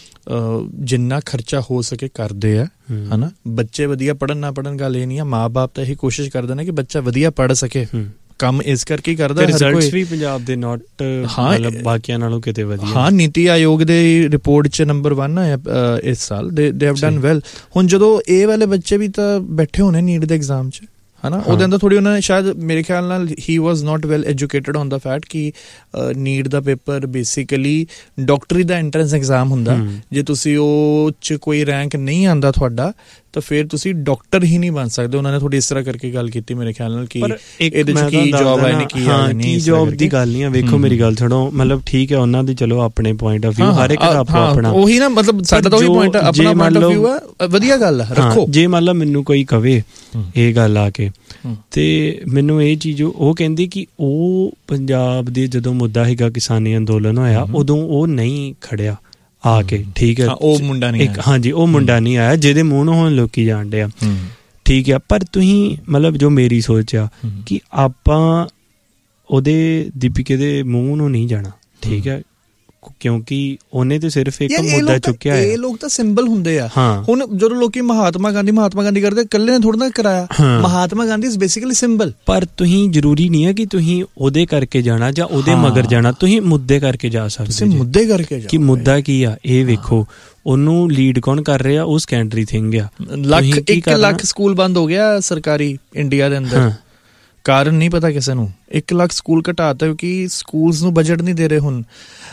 ਜਿੰਨਾ ਖਰਚਾ ਹੋ ਸਕੇ ਕਰਦੇ ਆ, ਹਨਾ। ਬੱਚੇ ਵਧੀਆ ਪੜ੍ਹਨ ਨਾ ਪੜ੍ਹਨ ਗੱਲ ਇਹ ਨਹੀਂ ਆ, ਮਾਂ ਬਾਪ ਤਾਂ ਇਹੀ ਕੋਸ਼ਿਸ਼ ਕਰਦੇ ਨੇ ਕਿ ਬੱਚਾ ਵਧੀਆ ਪੜ੍ਹ ਸਕੇ, ਕੰਮ ਇਸ ਕਰਕੇ ਕਰਦਾ। ਰਿਜ਼ਲਟਸ ਵੀ ਪੰਜਾਬ ਦੇ ਨਾਟ ਮਤਲਬ ਬਾਕੀਆਂ ਨਾਲੋਂ ਕਿਤੇ ਵਧੀਆ। ਹਾਂ, ਨੀਤੀ ਆਯੋਗ ਦੇ ਰਿਪੋਰਟ 'ਚ ਨੰਬਰ ਵਨ ਆਇਆ ਇਸ ਸਾਲ, ਦੇ ਦੇ ਹੈਵ ਡਨ ਵੈਲ। ਹੁਣ ਜਦੋਂ ਇਹ ਵਾਲੇ ਬੱਚੇ ਵੀ ਤਾਂ ਬੈਠੇ ਹੋਣੇ ਨੀਟ ਦੇ ਐਗਜ਼ਾਮ 'ਚ, ਹਨਾ, ਉਹਦੇ ਅੰਦਰ ਥੋੜ੍ਹੀ ਉਹਨਾਂ ਨੇ ਸ਼ਾਇਦ ਮੇਰੇ ਖਿਆਲ ਨਾਲ ਹੀ ਵਾਜ਼ ਨਾਟ well educated on the fact ਕਿ ਨੀਟ ਦਾ ਪੇਪਰ ਬੇਸਿਕਲੀ ਡਾਕਟਰੀ ਦਾ ਐਂਟਰੈਂਸ ਐਗਜ਼ਾਮ ਹੁੰਦਾ। ਜੇ ਤੁਸੀਂ ਉਹ 'ਚ ਕੋਈ ਰੈਂਕ ਨਹੀਂ ਆਉਂਦਾ ਤੁਹਾਡਾ ਤਾਂ ਫਿਰ ਤੁਸੀਂ ਡਾਕਟਰ ਹੀ ਨਹੀਂ ਬਣ ਸਕਦੇ। ਉਹਨਾਂ ਨੇ ਥੋੜੀ ਇਸ ਤਰ੍ਹਾਂ ਕਰਕੇ ਗੱਲ ਕੀਤੀ ਮੇਰੇ ਖਿਆਲ ਨਾਲ ਕਿ ਇਹਦੇ 'ਚ ਕੀ ਜੋਬ ਆਏ ਨੇ, ਕੀ ਹਾਂ, ਕੀ ਜੋਬ ਦੀ ਗੱਲ ਨਹੀਂ ਆ। ਵੇਖੋ ਮੇਰੀ ਗੱਲ ਸੁਣੋ, ਮਤਲਬ ਠੀਕ ਹੈ ਉਹਨਾਂ ਦੀ, ਚਲੋ ਆਪਣੇ ਪੁਆਇੰਟ ਆਫ ਵਿਊ, ਹਰ ਇੱਕ ਦਾ ਆਪਣਾ ਆਪਣਾ, ਉਹੀ ਨਾ, ਮਤਲਬ ਸਾਡਾ ਤਾਂ ਉਹੀ ਪੁਆਇੰਟ, ਆਪਣਾ ਪੁਆਇੰਟ ਆਫ ਵਿਊ ਆ, ਵਧੀਆ ਗੱਲ ਆ, ਰੱਖੋ। ਜੇ ਮੰਨ ਲਓ ਮੈਨੂੰ ਕੋਈ ਕਵੇ ਇਹ ਗੱਲ ਆ ਕੇ, ਤੇ ਮੈਨੂੰ ਇਹ ਚੀਜ਼ ਉਹ ਕਹਿੰਦੀ ਕਿ ਉਹ ਪੰਜਾਬ ਦੇ ਜਦੋਂ ਮੁੱਦਾ ਹੈਗਾ ਕਿਸਾਨੀ ਅੰਦੋਲਨ ਹੋਇਆ ਉਦੋਂ ਉਹ ਨਹੀਂ ਖੜਿਆ ਆ ਕੇ, ਠੀਕ ਹੈ, ਉਹ ਮੁੰਡਾ ਨਹੀਂ ਆਇਆ, ਹਾਂਜੀ ਉਹ ਮੁੰਡਾ ਨਹੀਂ ਆਇਆ ਜਿਹਦੇ ਮੂੰਹ ਨੂੰ ਹੁਣ ਲੋਕੀ ਜਾਣਦੇ ਆ, ਠੀਕ ਆ। ਪਰ ਤੁਸੀਂ ਮਤਲਬ ਜੋ ਮੇਰੀ ਸੋਚ ਆ ਕਿ ਆਪਾਂ ਉਹਦੇ ਦੀਪਿਕੇ ਦੇ ਮੂੰਹ ਨੂੰ ਨਹੀਂ ਜਾਣਾ, ਠੀਕ ਹੈ, ਕਿਉਂਕਿ ਉਹਨੇ ਤੇ ਸਿਰਫ ਇੱਕ ਮੁੱਦਾ ਚੁੱਕਿਆ ਹੈ। ਇਹ ਲੋਕ ਤਾਂ ਸਿੰਬਲ ਹੁੰਦੇ ਆ। ਹੁਣ ਜਦੋਂ ਲੋਕੀ ਮਹਾਤਮਾ ਗਾਂਧੀ ਮਹਾਤਮਾ ਗਾਂਧੀ ਕਰਦੇ, ਇਕੱਲੇ ਨੇ ਥੋੜਾ ਨਾ ਕਰਾਇਆ, Mahatma Gandhi is basically symbol. ਪਰ ਤੁਸੀਂ ਜ਼ਰੂਰੀ ਨਹੀਂ ਹੈ ਕਿ ਤੁਸੀਂ ਉਹਦੇ ਕਰਕੇ ਜਾਣਾ ਜਾਂ ਉਹਦੇ ਮਗਰ ਜਾਣਾ, ਤੁਸੀਂ ਮੁੱਦੇ ਕਰਕੇ ਜਾ ਸਕਦੇ, ਤੁਸੀਂ ਮੁੱਦੇ ਕਰਕੇ ਜਾਓ ਕਿ ਮੁੱਦਾ ਕੀ ਆ ਇਹ ਵੇਖੋ। ਉਹਨੂੰ ਲੀਡ ਕੌਣ ਕਰ ਰਿਹਾ, ਉਹ ਸਕੈਂਡਰੀ ਥਿੰਗ ਆ। ਲੱਖ ਇੱਕ ਲੱਖ ਸਕੂਲ ਬੰਦ ਹੋ ਗਿਆ ਸਰਕਾਰੀ ਇੰਡੀਆ ਦੇ ਅੰਦਰ, ਕਾਰਨ ਨਹੀਂ ਪਤਾ ਕਿਸੇ ਨੂੰ। ਇੱਕ ਲੱਖ ਸਕੂਲ ਘਟਾਤਾ ਕਿਉਂਕਿ ਸਕੂਲਸ ਨੂੰ ਬਜਟ ਨਹੀਂ ਦੇ ਰਹੇ। ਹੁਣ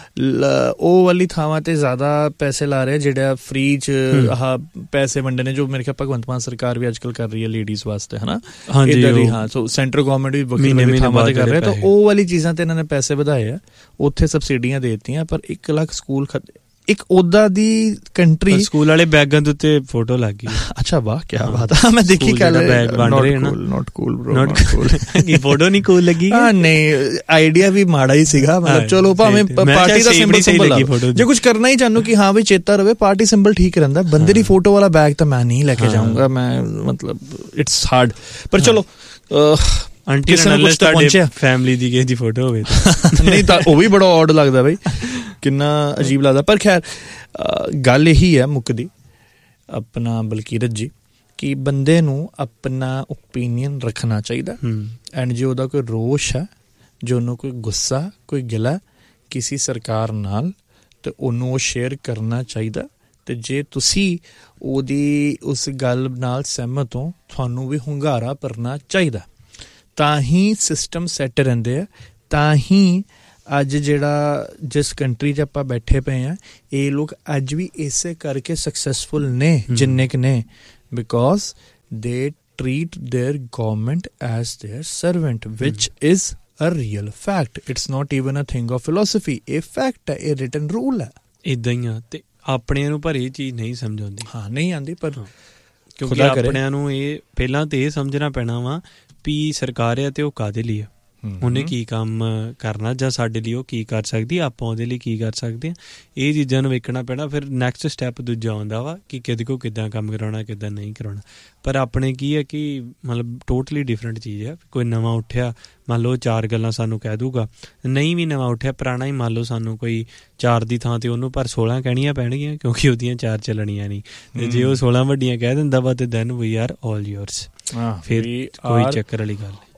ਉਹ ਵਾਲੀ ਥਾਵਾਂ ਤੇ ਜ਼ਿਆਦਾ ਪੈਸੇ ਲਾ ਰਹੇ ਜਿਹੜਾ ਫ੍ਰੀ 'ਚ ਆਹ ਪੈਸੇ ਵੰਡੇ ਨੇ, ਜੋ ਮੇਰੇ ਖਿਆਲ ਭਗਵੰਤ ਮਾਨ ਸਰਕਾਰ ਵੀ ਅੱਜ ਕੱਲ੍ਹ ਕਰ ਰਹੀ ਹੈ ਲੇਡੀਜ਼ ਵਾਸਤੇ, ਹਨਾ, ਇੱਦਾਂ ਦੀ। ਹਾਂ, ਸੋ ਸੈਂਟਰ ਗਵਰਨਮੈਂਟ ਵੀ ਵੱਖਰੀ ਥਾਵਾਂ ਤੇ ਕਰ ਰਿਹਾ, ਤਾਂ ਉਹ ਵਾਲੀ ਚੀਜ਼ਾਂ ਤੇ ਇਹਨਾਂ ਨੇ ਪੈਸੇ ਵਧਾਏ ਆ, ਉੱਥੇ ਸਬਸਿਡੀਆਂ ਦੇ ਦਿੱਤੀਆਂ। ਪਰ ਇੱਕ ਲੱਖ ਸਕੂਲ ਇੱਕ ਉਹਦਾ ਦੀ ਕੰਟਰੀ, ਸਕੂਲ ਵਾਲੇ ਬੈਗਾਂ ਦੇ ਉੱਤੇ ਫੋਟੋ ਲੱਗ ਗਈ। ਅੱਛਾ, ਵਾਹ ਕੀ ਬਾਤ ਆ, ਮੈਂ ਦੇਖੀ ਕੱਲ ਬੈਗ ਬਣ ਰਹੇ ਨਾ। ਨਾਟ ਕੂਲ ਬ੍ਰੋ, ਨਾਟ ਕੂਲ। ਕੀ ਫੋਟੋ ਨਹੀਂ ਕੂਲ ਲੱਗੀ? ਹਾਂ, ਨਹੀਂ, ਆਈਡੀਆ ਵੀ ਮਾੜਾ ਹੀ ਸੀਗਾ, ਮਤਲਬ ਚਲੋ ਭਾਵੇਂ ਪਾਰਟੀ ਦਾ ਸਿੰਬਲ ਸਿੰਬਲ, ਜੇ ਕੁਝ ਕਰਨਾ ਹੀ ਚਾਹਨੂੰ ਕਿ ਹਾਂ ਵੀ ਚੇਤਾ ਰਵੇ, ਪਾਰਟੀ ਸਿੰਬਲ ਠੀਕ ਰਹਿੰਦਾ। ਬੰਦੇ ਦੀ ਫੋਟੋ ਵਾਲਾ ਬੈਗ ਤਾਂ ਮੈਂ ਨਹੀਂ ਲੈ ਕੇ ਜਾਊਂਗਾ, ਮੈਂ ਮਤਲਬ ਇਟਸ ਹਾਰਡ। ਪਰ ਚਲੋ ਆਂਟੀ ਨਾਲ ਤੁਹਾਡੇ ਫੈਮਿਲੀ ਦੀ ਕਿਸੇ ਦੀ ਫੋਟੋ ਹੋਵੇ ਨਹੀਂ ਤਾਂ ਉਹ ਵੀ ਬੜਾ ਔਡ ਲੱਗਦਾ ਬਈ, ਕਿੰਨਾ ਅਜੀਬ ਲੱਗਦਾ। ਪਰ ਖੈਰ ਗੱਲ ਇਹੀ ਹੈ ਮੁੱਕਦੀ ਆਪਣਾ ਬਲਕੀਰਤ ਜੀ, ਕਿ ਬੰਦੇ ਨੂੰ ਆਪਣਾ ਓਪੀਨੀਅਨ ਰੱਖਣਾ ਚਾਹੀਦਾ। ਐਂਡ ਜੇ ਉਹਦਾ ਕੋਈ ਰੋਸ਼ ਹੈ, ਜੇ ਉਹਨੂੰ ਕੋਈ ਗੁੱਸਾ, ਕੋਈ ਗਿਲਾ ਕਿਸੇ ਸਰਕਾਰ ਨਾਲ, ਤੇ ਉਹਨੂੰ ਉਹ ਸ਼ੇਅਰ ਕਰਨਾ ਚਾਹੀਦਾ। ਤੇ ਜੇ ਤੁਸੀਂ ਉਹਦੀ ਉਸ ਗੱਲ ਨਾਲ ਸਹਿਮਤ ਹੋ, ਤੁਹਾਨੂੰ ਵੀ ਹੁੰਗਾਰਾ ਭਰਨਾ ਚਾਹੀਦਾ। ਤਾਂ ਹੀ ਸਿਸਟਮ ਸੈੱਟ ਰਹਿੰਦੇ ਆ, ਤਾਂ ਹੀ ਅੱਜ ਜਿਹੜਾ ਜਿਸ ਕੰਟਰੀ 'ਚ ਆਪਾਂ ਬੈਠੇ ਪਏ ਹਾਂ, ਇਹ ਲੋਕ ਅੱਜ ਵੀ ਇਸੇ ਕਰਕੇ ਸਕਸੈਸਫੁਲ ਨੇ ਜਿੰਨੇ ਕੁ ਨੇ, ਬਿਕੋਜ਼ ਦੇ treat there government as there servant, which is a real fact. It's not even a thing of philosophy, ਇਹ ਫੈਕਟ ਹੈ, ਇਹ ਰਿਟਨ ਰੂਲ ਹੈ। ਇੱਦਾਂ ਹੀ ਆ, ਤੇ ਆਪਣਿਆਂ ਨੂੰ ਪਰ ਇਹ ਚੀਜ਼ ਨਹੀਂ ਸਮਝ ਆਉਂਦੀ। ਹਾਂ, ਨਹੀਂ ਆਉਂਦੀ, ਪਰ ਕਿਉਂਕਿ ਆਪਣਿਆਂ ਨੂੰ ਇਹ ਪਹਿਲਾਂ ਤੇ ਇਹ ਸਮਝਣਾ ਪੈਣਾ ਵਾ ਵੀ ਸਰਕਾਰ ਆ ਤੇ ਉਹ ਕਾਹਦੇ ਲਈ ਆ, ਉਹਨੇ ਕੀ ਕੰਮ ਕਰਨਾ, ਜਾਂ ਸਾਡੇ ਲਈ ਉਹ ਕੀ ਕਰ ਸਕਦੀ, ਆਪਾਂ ਉਹਦੇ ਲਈ ਕੀ ਕਰ ਸਕਦੇ ਹਾਂ। ਇਹ ਚੀਜ਼ਾਂ ਨੂੰ ਵੇਖਣਾ ਪੈਣਾ। ਫਿਰ ਨੈਕਸਟ ਸਟੈਪ ਦੂਜਾ ਆਉਂਦਾ ਵਾ ਕਿ ਕਿਹਦੇ ਕੋਲ ਕਿੱਦਾਂ ਕੰਮ ਕਰਾਉਣਾ, ਕਿੱਦਾਂ ਨਹੀਂ ਕਰਾਉਣਾ। ਪਰ ਆਪਣੇ ਕੀ ਹੈ ਕਿ ਮਤਲਬ ਟੋਟਲੀ ਡਿਫਰੈਂਟ ਚੀਜ਼ ਹੈ। ਕੋਈ ਨਵਾਂ ਉੱਠਿਆ, ਮੰਨ ਲਓ ਚਾਰ ਗੱਲਾਂ ਸਾਨੂੰ ਕਹਿ ਦੂਗਾ, ਨਹੀਂ ਵੀ ਨਵਾਂ ਉੱਠਿਆ, ਪੁਰਾਣਾ ਹੀ ਮੰਨ ਲਓ ਸਾਨੂੰ ਕੋਈ ਚਾਰ ਦੀ ਥਾਂ ਤੇ ਉਹਨੂੰ ਪਰ ਸੋਲਾਂ ਕਹਿਣੀਆਂ ਪੈਣਗੀਆਂ, ਕਿਉਂਕਿ ਉਹਦੀਆਂ ਚਾਰ ਚੱਲਣੀਆਂ ਨਹੀਂ। ਤੇ ਜੇ ਉਹ ਸੋਲਾਂ ਵੱਡੀਆਂ ਕਹਿ ਦਿੰਦਾ ਵਾ ਤੇ then we are all yours, ਫਿਰ ਕੋਈ ਚੱਕਰ ਵਾਲੀ ਗੱਲ।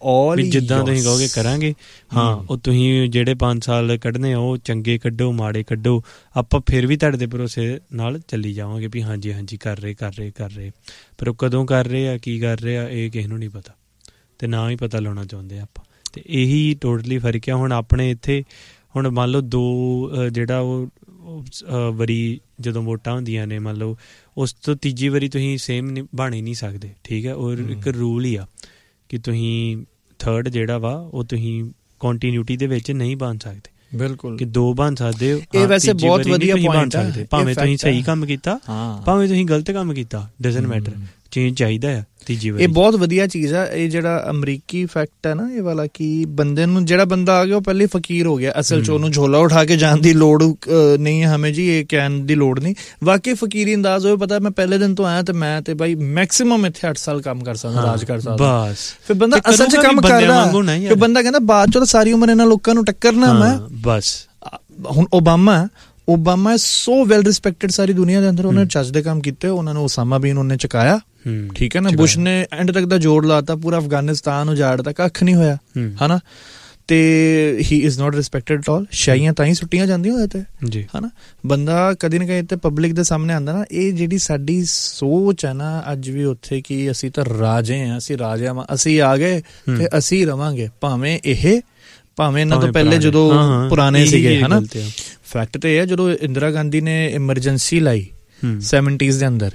ਆਲ ਜਿੱਦਾਂ ਤੁਸੀਂ ਕਹੋਗੇ ਕਰਾਂਗੇ। ਹਾਂ ਉਹ ਤੁਸੀਂ ਜਿਹੜੇ ਪੰਜ ਸਾਲ ਕੱਢਣੇ ਉਹ ਚੰਗੇ ਕੱਢੋ ਮਾੜੇ ਕੱਢੋ, ਆਪਾਂ ਫਿਰ ਵੀ ਤੁਹਾਡੇ ਦੇ ਭਰੋਸੇ ਨਾਲ ਚੱਲੀ ਜਾਵਾਂਗੇ ਵੀ ਹਾਂਜੀ ਹਾਂਜੀ ਕਰ ਰਹੇ ਕਰ ਰਹੇ ਕਰ ਰਹੇ ਪਰ ਉਹ ਕਦੋਂ ਕਰ ਰਹੇ ਆ ਕੀ ਕਰ ਰਹੇ ਆ ਇਹ ਕਿਸੇ ਨੂੰ ਨਹੀਂ ਪਤਾ, ਅਤੇ ਨਾ ਹੀ ਪਤਾ ਲਾਉਣਾ ਚਾਹੁੰਦੇ ਆਪਾਂ। ਅਤੇ ਇਹੀ ਟੋਟਲੀ ਫਰਕ ਆ। ਹੁਣ ਆਪਣੇ ਇੱਥੇ ਹੁਣ ਮੰਨ ਲਓ ਦੋ ਜਿਹੜਾ ਉਹ ਵਾਰੀ ਜਦੋਂ ਵੋਟਾਂ ਹੁੰਦੀਆਂ ਨੇ ਮੰਨ ਲਓ ਉਸ ਤੋਂ ਤੀਜੀ ਵਾਰੀ ਤੁਸੀਂ ਸੇਮ ਨਹੀਂ ਬਣ ਹੀ ਨਹੀਂ ਸਕਦੇ, ਠੀਕ ਹੈ। ਔਰ ਇੱਕ ਰੂਲ ਹੀ ਆ ਕਿ ਤੁਸੀਂ ਥਰਡ ਜਿਹੜਾ ਵਾ ਉਹ ਤੁਸੀਂ ਕੰਟੀਨਿਊਟੀ ਦੇ ਵਿੱਚ ਨਹੀਂ ਬਣ ਸਕਦੇ। ਬਿਲਕੁਲ ਕਿ ਦੋ ਬਣ ਸਕਦੇ ਹੋ। ਇਹ ਵੈਸੇ ਬਹੁਤ ਵਧੀਆ ਪੁਆਇੰਟ ਹੈ। ਭਾਵੇਂ ਤੁਸੀਂ ਸਹੀ ਕੰਮ ਕੀਤਾ ਭਾਵੇਂ ਤੁਸੀਂ ਗਲਤ ਕੰਮ ਕੀਤਾ, ਡਜ਼ਨਟ ਮੈਟਰ, ਚੇਂਜ ਚਾਹੀਦਾ ਆ ਤੀਜੀ ਵਾਰੀ। ਇਹ ਬਹੁਤ ਵਧੀਆ ਚੀਜ਼ ਆ। ਇਹ ਜਿਹੜਾ ਅਮਰੀਕੀ ਫੈਕਟ ਹੈ ਨਾ ਇਹ ਵਾਲਾ, ਕਿ ਬੰਦੇ ਨੂੰ ਜਿਹੜਾ ਬੰਦਾ ਆ ਗਿਆ ਉਹ ਪਹਿਲੇ ਫਕੀਰ ਹੋ ਗਿਆ। ਅਸਲ 'ਚ ਉਹਨੂੰ ਝੋਲਾ ਉਠਾ ਕੇ ਜਾਣ ਦੀ ਲੋੜ ਨਹੀਂ ਹੈ ਹਮੇ ਜੀ, ਇਹ ਕਹਿਣ ਦੀ ਲੋੜ ਨਹੀਂ। ਵਾਕਈ ਫਕੀਰੀ ਅੰਦਾਜ਼ ਹੋਵੇ ਪਤਾ ਮੈਂ ਪਹਿਲੇ ਦਿਨ ਤੋਂ ਆਇਆ ਤੇ ਮੈਂ ਤੇ ਬਾਈ ਮੈਕਸੀਮਮ ਇੱਥੇ ਅੱਠ ਸਾਲ ਕੰਮ ਕਰ ਸਕਦਾ, ਰਾਜ ਕਰ ਸਕਦਾ। ਬਸ ਫਿਰ ਬੰਦਾ ਅਸਲ 'ਚ ਕੰਮ ਕਰਦਾ, ਫਿਰ ਬੰਦਾ ਕਹਿੰਦਾ ਬਾਅਦ 'ਚੋਂ ਤਾਂ ਸਾਰੀ ਉਮਰ ਇਹਨਾਂ ਲੋਕਾਂ ਨੂੰ ਟੱਕਰਨਾ ਮੈਂ। ਬਸ ਹੁਣ ਓਬਾਮਾ ਓਬਾਮਾ ਸੋ ਵੈਲ ਰਿਸਪੈਕਟਡ ਸਾਰੀ ਦੁਨੀਆ ਦੇ ਅੰਦਰ, ਉਹਨੇ ਚੱਜ ਦੇ ਕੰਮ ਕੀਤੇ। ਉਹਨਾਂ ਨੂੰ ਓਸਾਮਾ ਬਿਨ ਉਹਨੇ ਚੁਕਾਇਆ, ਠੀਕ ਹੈ ਨਾ। ਬੁਸ਼ ਨੇ ਐਂਡ ਤੱਕ ਦਾ ਜੋੜ ਲਾਤਾ, ਪੂਰਾ ਅਫਗਾਨਿਸਤਾਨ ਉਜਾੜਤਾ, ਕੱਖ ਨਹੀਂ ਹੋਇਆ ਹਨਾ। ਤੇ ਹੀ is not respected at all. ਸ਼ਾਹੀਆਂ ਤਾਂ ਹੀ ਸੁੱਟੀਆਂ ਜਾਂਦੀਆਂ ਹੋਏ ਤੇ ਜੀ ਹਨਾ। ਬੰਦਾ ਕਦੀ ਨਾ ਕਦੀ ਤੇ ਪਬਲਿਕ ਦੇ ਸਾਹਮਣੇ ਆਉਂਦਾ ਨਾ। ਇਹ ਜਿਹੜੀ ਸਾਡੀ ਸੋਚ ਹੈ ਨਾ ਅੱਜ ਵੀ ਉੱਥੇ ਕਿ ਅਸੀਂ ਤਾਂ ਰਾਜੇ ਹਾਂ, ਅਸੀਂ ਰਾਜਿਆਂ ਵਾਂ, ਅਸੀਂ ਆ ਗਏ ਤੇ ਅਸੀਂ ਰਵਾਂਗੇ, ਭਾਵੇਂ ਇਹ ਭਾਵੇਂ ਇਹਨਾਂ ਤੋਂ ਪਹਿਲੇ ਜਦੋਂ ਪੁਰਾਣੇ ਸੀਗੇ ਹਨਾ। ਫੈਕਟ ਤੇ ਇਹ ਹੈ ਜਦੋਂ ਇੰਦਰਾ ਗਾਂਧੀ ਨੇ ਐਮਰਜੈਂਸੀ ਲਾਈ ਸੈਵਨਟੀਜ਼ ਦੇ ਅੰਦਰ,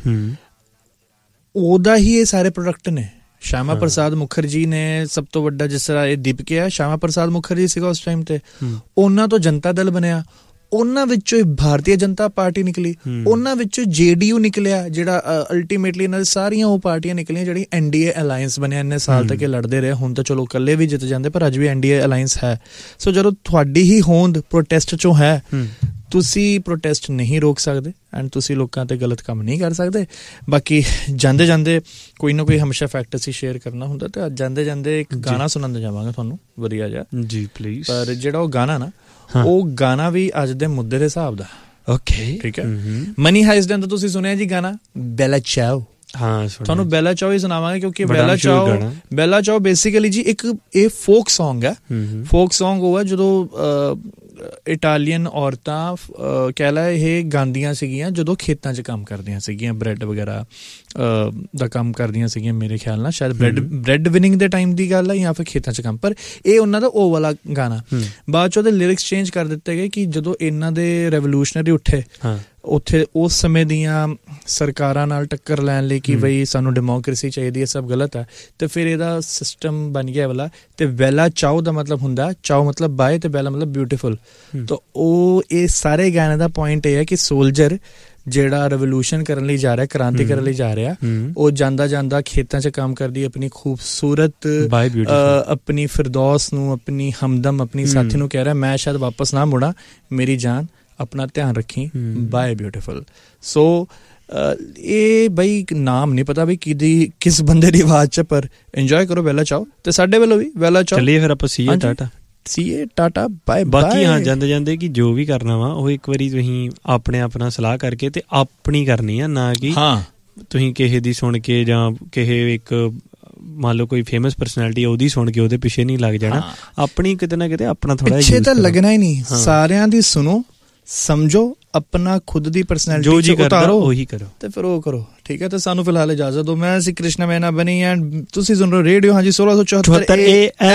ਉਹਦਾ ਹੀ ਇਹ ਸਾਰੇ ਪ੍ਰੋਡਕਟ ਨੇ। ਸ਼ਿਆਮਾ ਪ੍ਰਸਾਦ ਮੁਖਰਜੀ ਨੇ ਸਭ ਤੋਂ ਵੱਡਾ, ਜਿਸ ਤਰ੍ਹਾਂ ਇਹ ਦੀਪਕ ਹੈ, ਸ਼ਿਆਮਾ ਪ੍ਰਸਾਦ ਮੁਖਰਜੀ ਸੀਗਾ ਉਸ ਟਾਈਮ ਤੇ, ਉਹਨਾਂ ਤੋਂ ਜਨਤਾ ਦਲ ਬਣਿਆ, ਉਹਨਾਂ ਵਿੱਚੋਂ ਭਾਰਤੀ ਜਨਤਾ ਪਾਰਟੀ ਨਿਕਲੀ, ਉਹਨਾਂ ਵਿੱਚੋਂ ਜੇ ਡੀ ਯੂ ਨਿਕਲਿਆ ਜਿਹੜਾ ਅਲਟੀਮੇਟਲੀ ਇਹਨਾਂ ਦੀ ਸਾਰੀਆਂ ਉਹ ਪਾਰਟੀਆਂ ਨਿਕਲੀਆਂ ਜਿਹੜੀ ਐਨ ਡੀ ਏ ਅਲਾਇੰਸ ਬਣਿਆ। ਇੰਨੇ ਸਾਲ ਤੱਕ ਇਹ ਲੜਦੇ ਰਹੇ, ਹੁਣ ਤਾਂ ਚਲੋ ਇਕੱਲੇ ਵੀ ਜਿੱਤ ਜਾਂਦੇ ਪਰ ਅੱਜ ਵੀ ਐਨ ਡੀ ਏ ਅਲਾਇੰਸ ਹੈ। ਸੋ ਜਦੋਂ ਤੁਹਾਡੀ ਹੀ ਹੋਂਦ ਪ੍ਰੋਟੈਸਟ ਚੋਂ ਹੈ, ਤੁਸੀਂ ਪ੍ਰੋਟੈਸਟ ਨਹੀਂ ਰੋਕ ਸਕਦੇ ਐਂਡ ਤੁਸੀਂ ਲੋਕਾਂ ਤੇ ਗਲਤ ਕੰਮ ਨਹੀਂ ਕਰ ਸਕਦੇ। ਬਾਕੀ ਜਾਂਦੇ ਜਾਂਦੇ ਕੋਈ ਨਾ ਕੋਈ ਹਮੇਸ਼ਾ ਫੈਕਟ ਅਸੀਂ ਸ਼ੇਅਰ ਕਰਨਾ ਹੁੰਦਾ, ਤੇ ਅੱਜ ਜਾਂਦੇ ਜਾਂਦੇ ਇੱਕ ਗਾਣਾ ਸੁਣਾਉਂਦੇ ਜਾਵਾਂਗੇ ਤੁਹਾਨੂੰ ਵਧੀਆ ਜਿਹਾ ਜੀ ਪਲੀਜ਼। ਪਰ ਜਿਹੜਾ ਉਹ ਗਾਣਾ ਨਾ ਉਹ ਗਾਣਾ ਵੀ ਅੱਜ ਦੇ ਮੁੱਦੇ ਦੇ ਹਿਸਾਬ ਦਾ। ਓਕੇ ਠੀਕ ਹੈ। ਮਨੀ ਹਾਈਸਟ ਦੇ ਅੰਦਰ ਤੁਸੀਂ ਸੁਣਿਆ ਜੀ ਗਾਣਾ ਬੈਲਾ ਚਾਓ। ਹਾਂ ਤੁਹਾਨੂੰ ਬੈਲਾ ਚਾਓ ਹੀ ਸੁਣਾਵਾਂਗੇ ਕਿਉਂਕਿ ਬੈਲਾ ਚਾਓ ਬੈਲਾ ਚਾਓ ਬੇਸਿਕਲੀ ਜੀ ਇੱਕ ਇਹ ਫੋਕ ਸੌਂਗ ਹੈ। ਫੋਕ ਸੌਂਗ ਉਹ ਹੈ ਜਦੋਂ ਇਟਾਲੀਅਨ ਔਰਤਾਂ ਕਹਿ ਲੈ ਇਹ ਗਾਉਂਦੀਆਂ ਸੀਗੀਆਂ ਜਦੋਂ ਖੇਤਾਂ 'ਚ ਕੰਮ ਕਰਦੀਆਂ ਸੀਗੀਆਂ, ਬ੍ਰੈਡ ਵਗੈਰਾ ਦਾ ਕੰਮ ਕਰਦੀਆਂ ਸੀਗੀਆਂ ਮੇਰੇ ਖਿਆਲ ਨਾਲ, ਸ਼ਾਇਦ ਬ੍ਰੈਡ ਬ੍ਰੈਡ ਵਿਨਿੰਗ ਦੇ ਟਾਈਮ ਦੀ ਗੱਲ ਹੈ ਜਾਂ ਫਿਰ ਖੇਤਾਂ 'ਚ ਕੰਮ। ਪਰ ਇਹ ਉਹਨਾਂ ਦਾ ਉਹ ਵਾਲਾ ਗਾਣਾ। ਬਾਅਦ 'ਚ ਉਹਦੇ ਲਿਰਿਕਸ ਚੇਂਜ ਕਰ ਦਿੱਤੇ ਗਏ ਕਿ ਜਦੋਂ ਇਹਨਾਂ ਦੇ ਰੈਵੋਲੂਸ਼ਨਰੀ ਉੱਠੇ ਉੱਥੇ ਉਸ ਸਮੇਂ ਦੀਆਂ ਸਰਕਾਰਾਂ ਨਾਲ ਟੱਕਰ ਲੈਣ ਲਈ ਕਿ ਬਈ ਸਾਨੂੰ ਡੈਮੋਕ੍ਰੇਸੀ ਚਾਹੀਦੀ ਹੈ, ਸਭ ਗਲਤ ਹੈ, ਤੇ ਫਿਰ ਇਹਦਾ ਸਿਸਟਮ ਬਣ ਗਿਆ ਵਾਲਾ। ਤੇ ਬੈਲਾ ਚਾਓ ਦਾ ਮਤਲਬ ਹੁੰਦਾ, ਚਾਓ ਮਤਲਬ ਬਾਏ ਤੇ ਬੈਲਾ ਮਤਲਬ ਬਿਊਟੀਫੁਲ। ਤਾਂ ਉਹ ਇਹ ਸਾਰੇ ਗਾਣੇ ਦਾ ਪੁਆਇੰਟ ਇਹ ਹੈ ਕਿ ਸੋਲਜਰ ਜਿਹੜਾ ਰੈਵੋਲੂਸ਼ਨ ਕਰਨ ਲਈ ਜਾ ਰਿਹਾ, ਕ੍ਰਾਂਤੀ ਕਰਨ ਲਈ ਜਾ ਰਿਹਾ, ਉਹ ਜਾਂਦਾ ਜਾਂਦਾ ਖੇਤਾਂ 'ਚ ਕੰਮ ਕਰਦੀ ਆਪਣੀ ਖੂਬਸੂਰਤ ਆਪਣੀ ਫਿਰਦੌਸ ਨੂੰ, ਆਪਣੀ ਹਮਦਮ, ਆਪਣੀ ਸਾਥੀ ਨੂੰ ਕਹਿ ਰਿਹਾ ਮੈਂ ਸ਼ਾਇਦ ਵਾਪਸ ਨਾ ਮੁੜਾਂ, ਮੇਰੀ ਜਾਨ ਆਪਣਾ ਧਿਆਨ ਰੱਖੀ, ਬਾਏ ਬਿਊਟੀਫੁਲ। ਸੋ ਇਹ ਬਈ ਨਾਮ ਨਹੀਂ ਪਤਾ ਵੀ ਕਿਹਦੀ ਕਿਸ ਬੰਦੇ ਦੀ ਆਵਾਜ਼ 'ਚ, ਪਰ ਇੰਜੋਏ ਕਰੋ ਬੈਲਾ ਚਾਓ। ਤੇ ਸਾਡੇ ਵੱਲੋਂ ਵੀ ਬੈਲਾ ਚਾਓ। ਚੱਲੀਏ ਫਿਰ ਆਪਾਂ CA Tata CA tata bye bye. ਬਾਕੀ ਹਾਂ ਜਾਂਦੇ ਜਾਂਦੇ ਕਿ ਜੋ ਵੀ ਕਰਨਾ ਵਾ ਉਹ ਇੱਕ ਵਾਰੀ ਤੁਸੀਂ ਆਪਣੇ ਆਪਣਾ ਸਲਾਹ ਕਰਕੇ ਤੇ ਆਪਣੀ ਕਰਨੀ ਆ, ਨਾ ਕਿ ਹਾਂ ਤੁਸੀਂ ਕਿਸੇ ਦੀ ਸੁਣ ਕੇ ਜਾਂ ਕਿਸੇ ਇੱਕ ਮੰਨ ਲਓ ਕੋਈ ਫੇਮਸ ਪਰਸਨੈਲਿਟੀ ਉਹਦੀ ਸੁਣ ਕੇ ਉਹਦੇ ਪਿੱਛੇ ਨਹੀਂ ਲੱਗ ਜਾਣਾ। ਆਪਣੀ ਕਿਤੇ ਨਾ ਕਿਤੇ ਆਪਣਾ ਥੋੜਾ ਪਿੱਛੇ ਤਾਂ ਲੱਗਣਾ ਹੀ ਨਹੀਂ। ਸਾਰਿਆਂ ਦੀ ਸੁਣੋ, ਸਮਝੋ, ਆਪਣਾ ਖੁਦ ਦੀ ਪਰਸਨੈਲਿਟੀ ਉਤਾਰੋ, ਉਹੀ ਕਰੋ ਤੇ ਫਿਰ ਉਹ ਕਰੋ। ਠੀਕ ਹੈ। ਤੇ ਸਾਨੂੰ ਫਿਲਹਾਲ ਇਜਾਜ਼ਤ ਦਿਓ। ਮੈਂ ਸੀ ਕ੍ਰਿਸ਼ਨਾ ਮੈਨਾ ਬਣੀ ਐਂਡ ਤੁਸੀਂ ਸੁਣ ਰਹੇ ਰੇਡੀਓ ਹਾਂਜੀ ਸੋਲਾਂ ਸੌ ਚੌਹੱਤਰ ਏ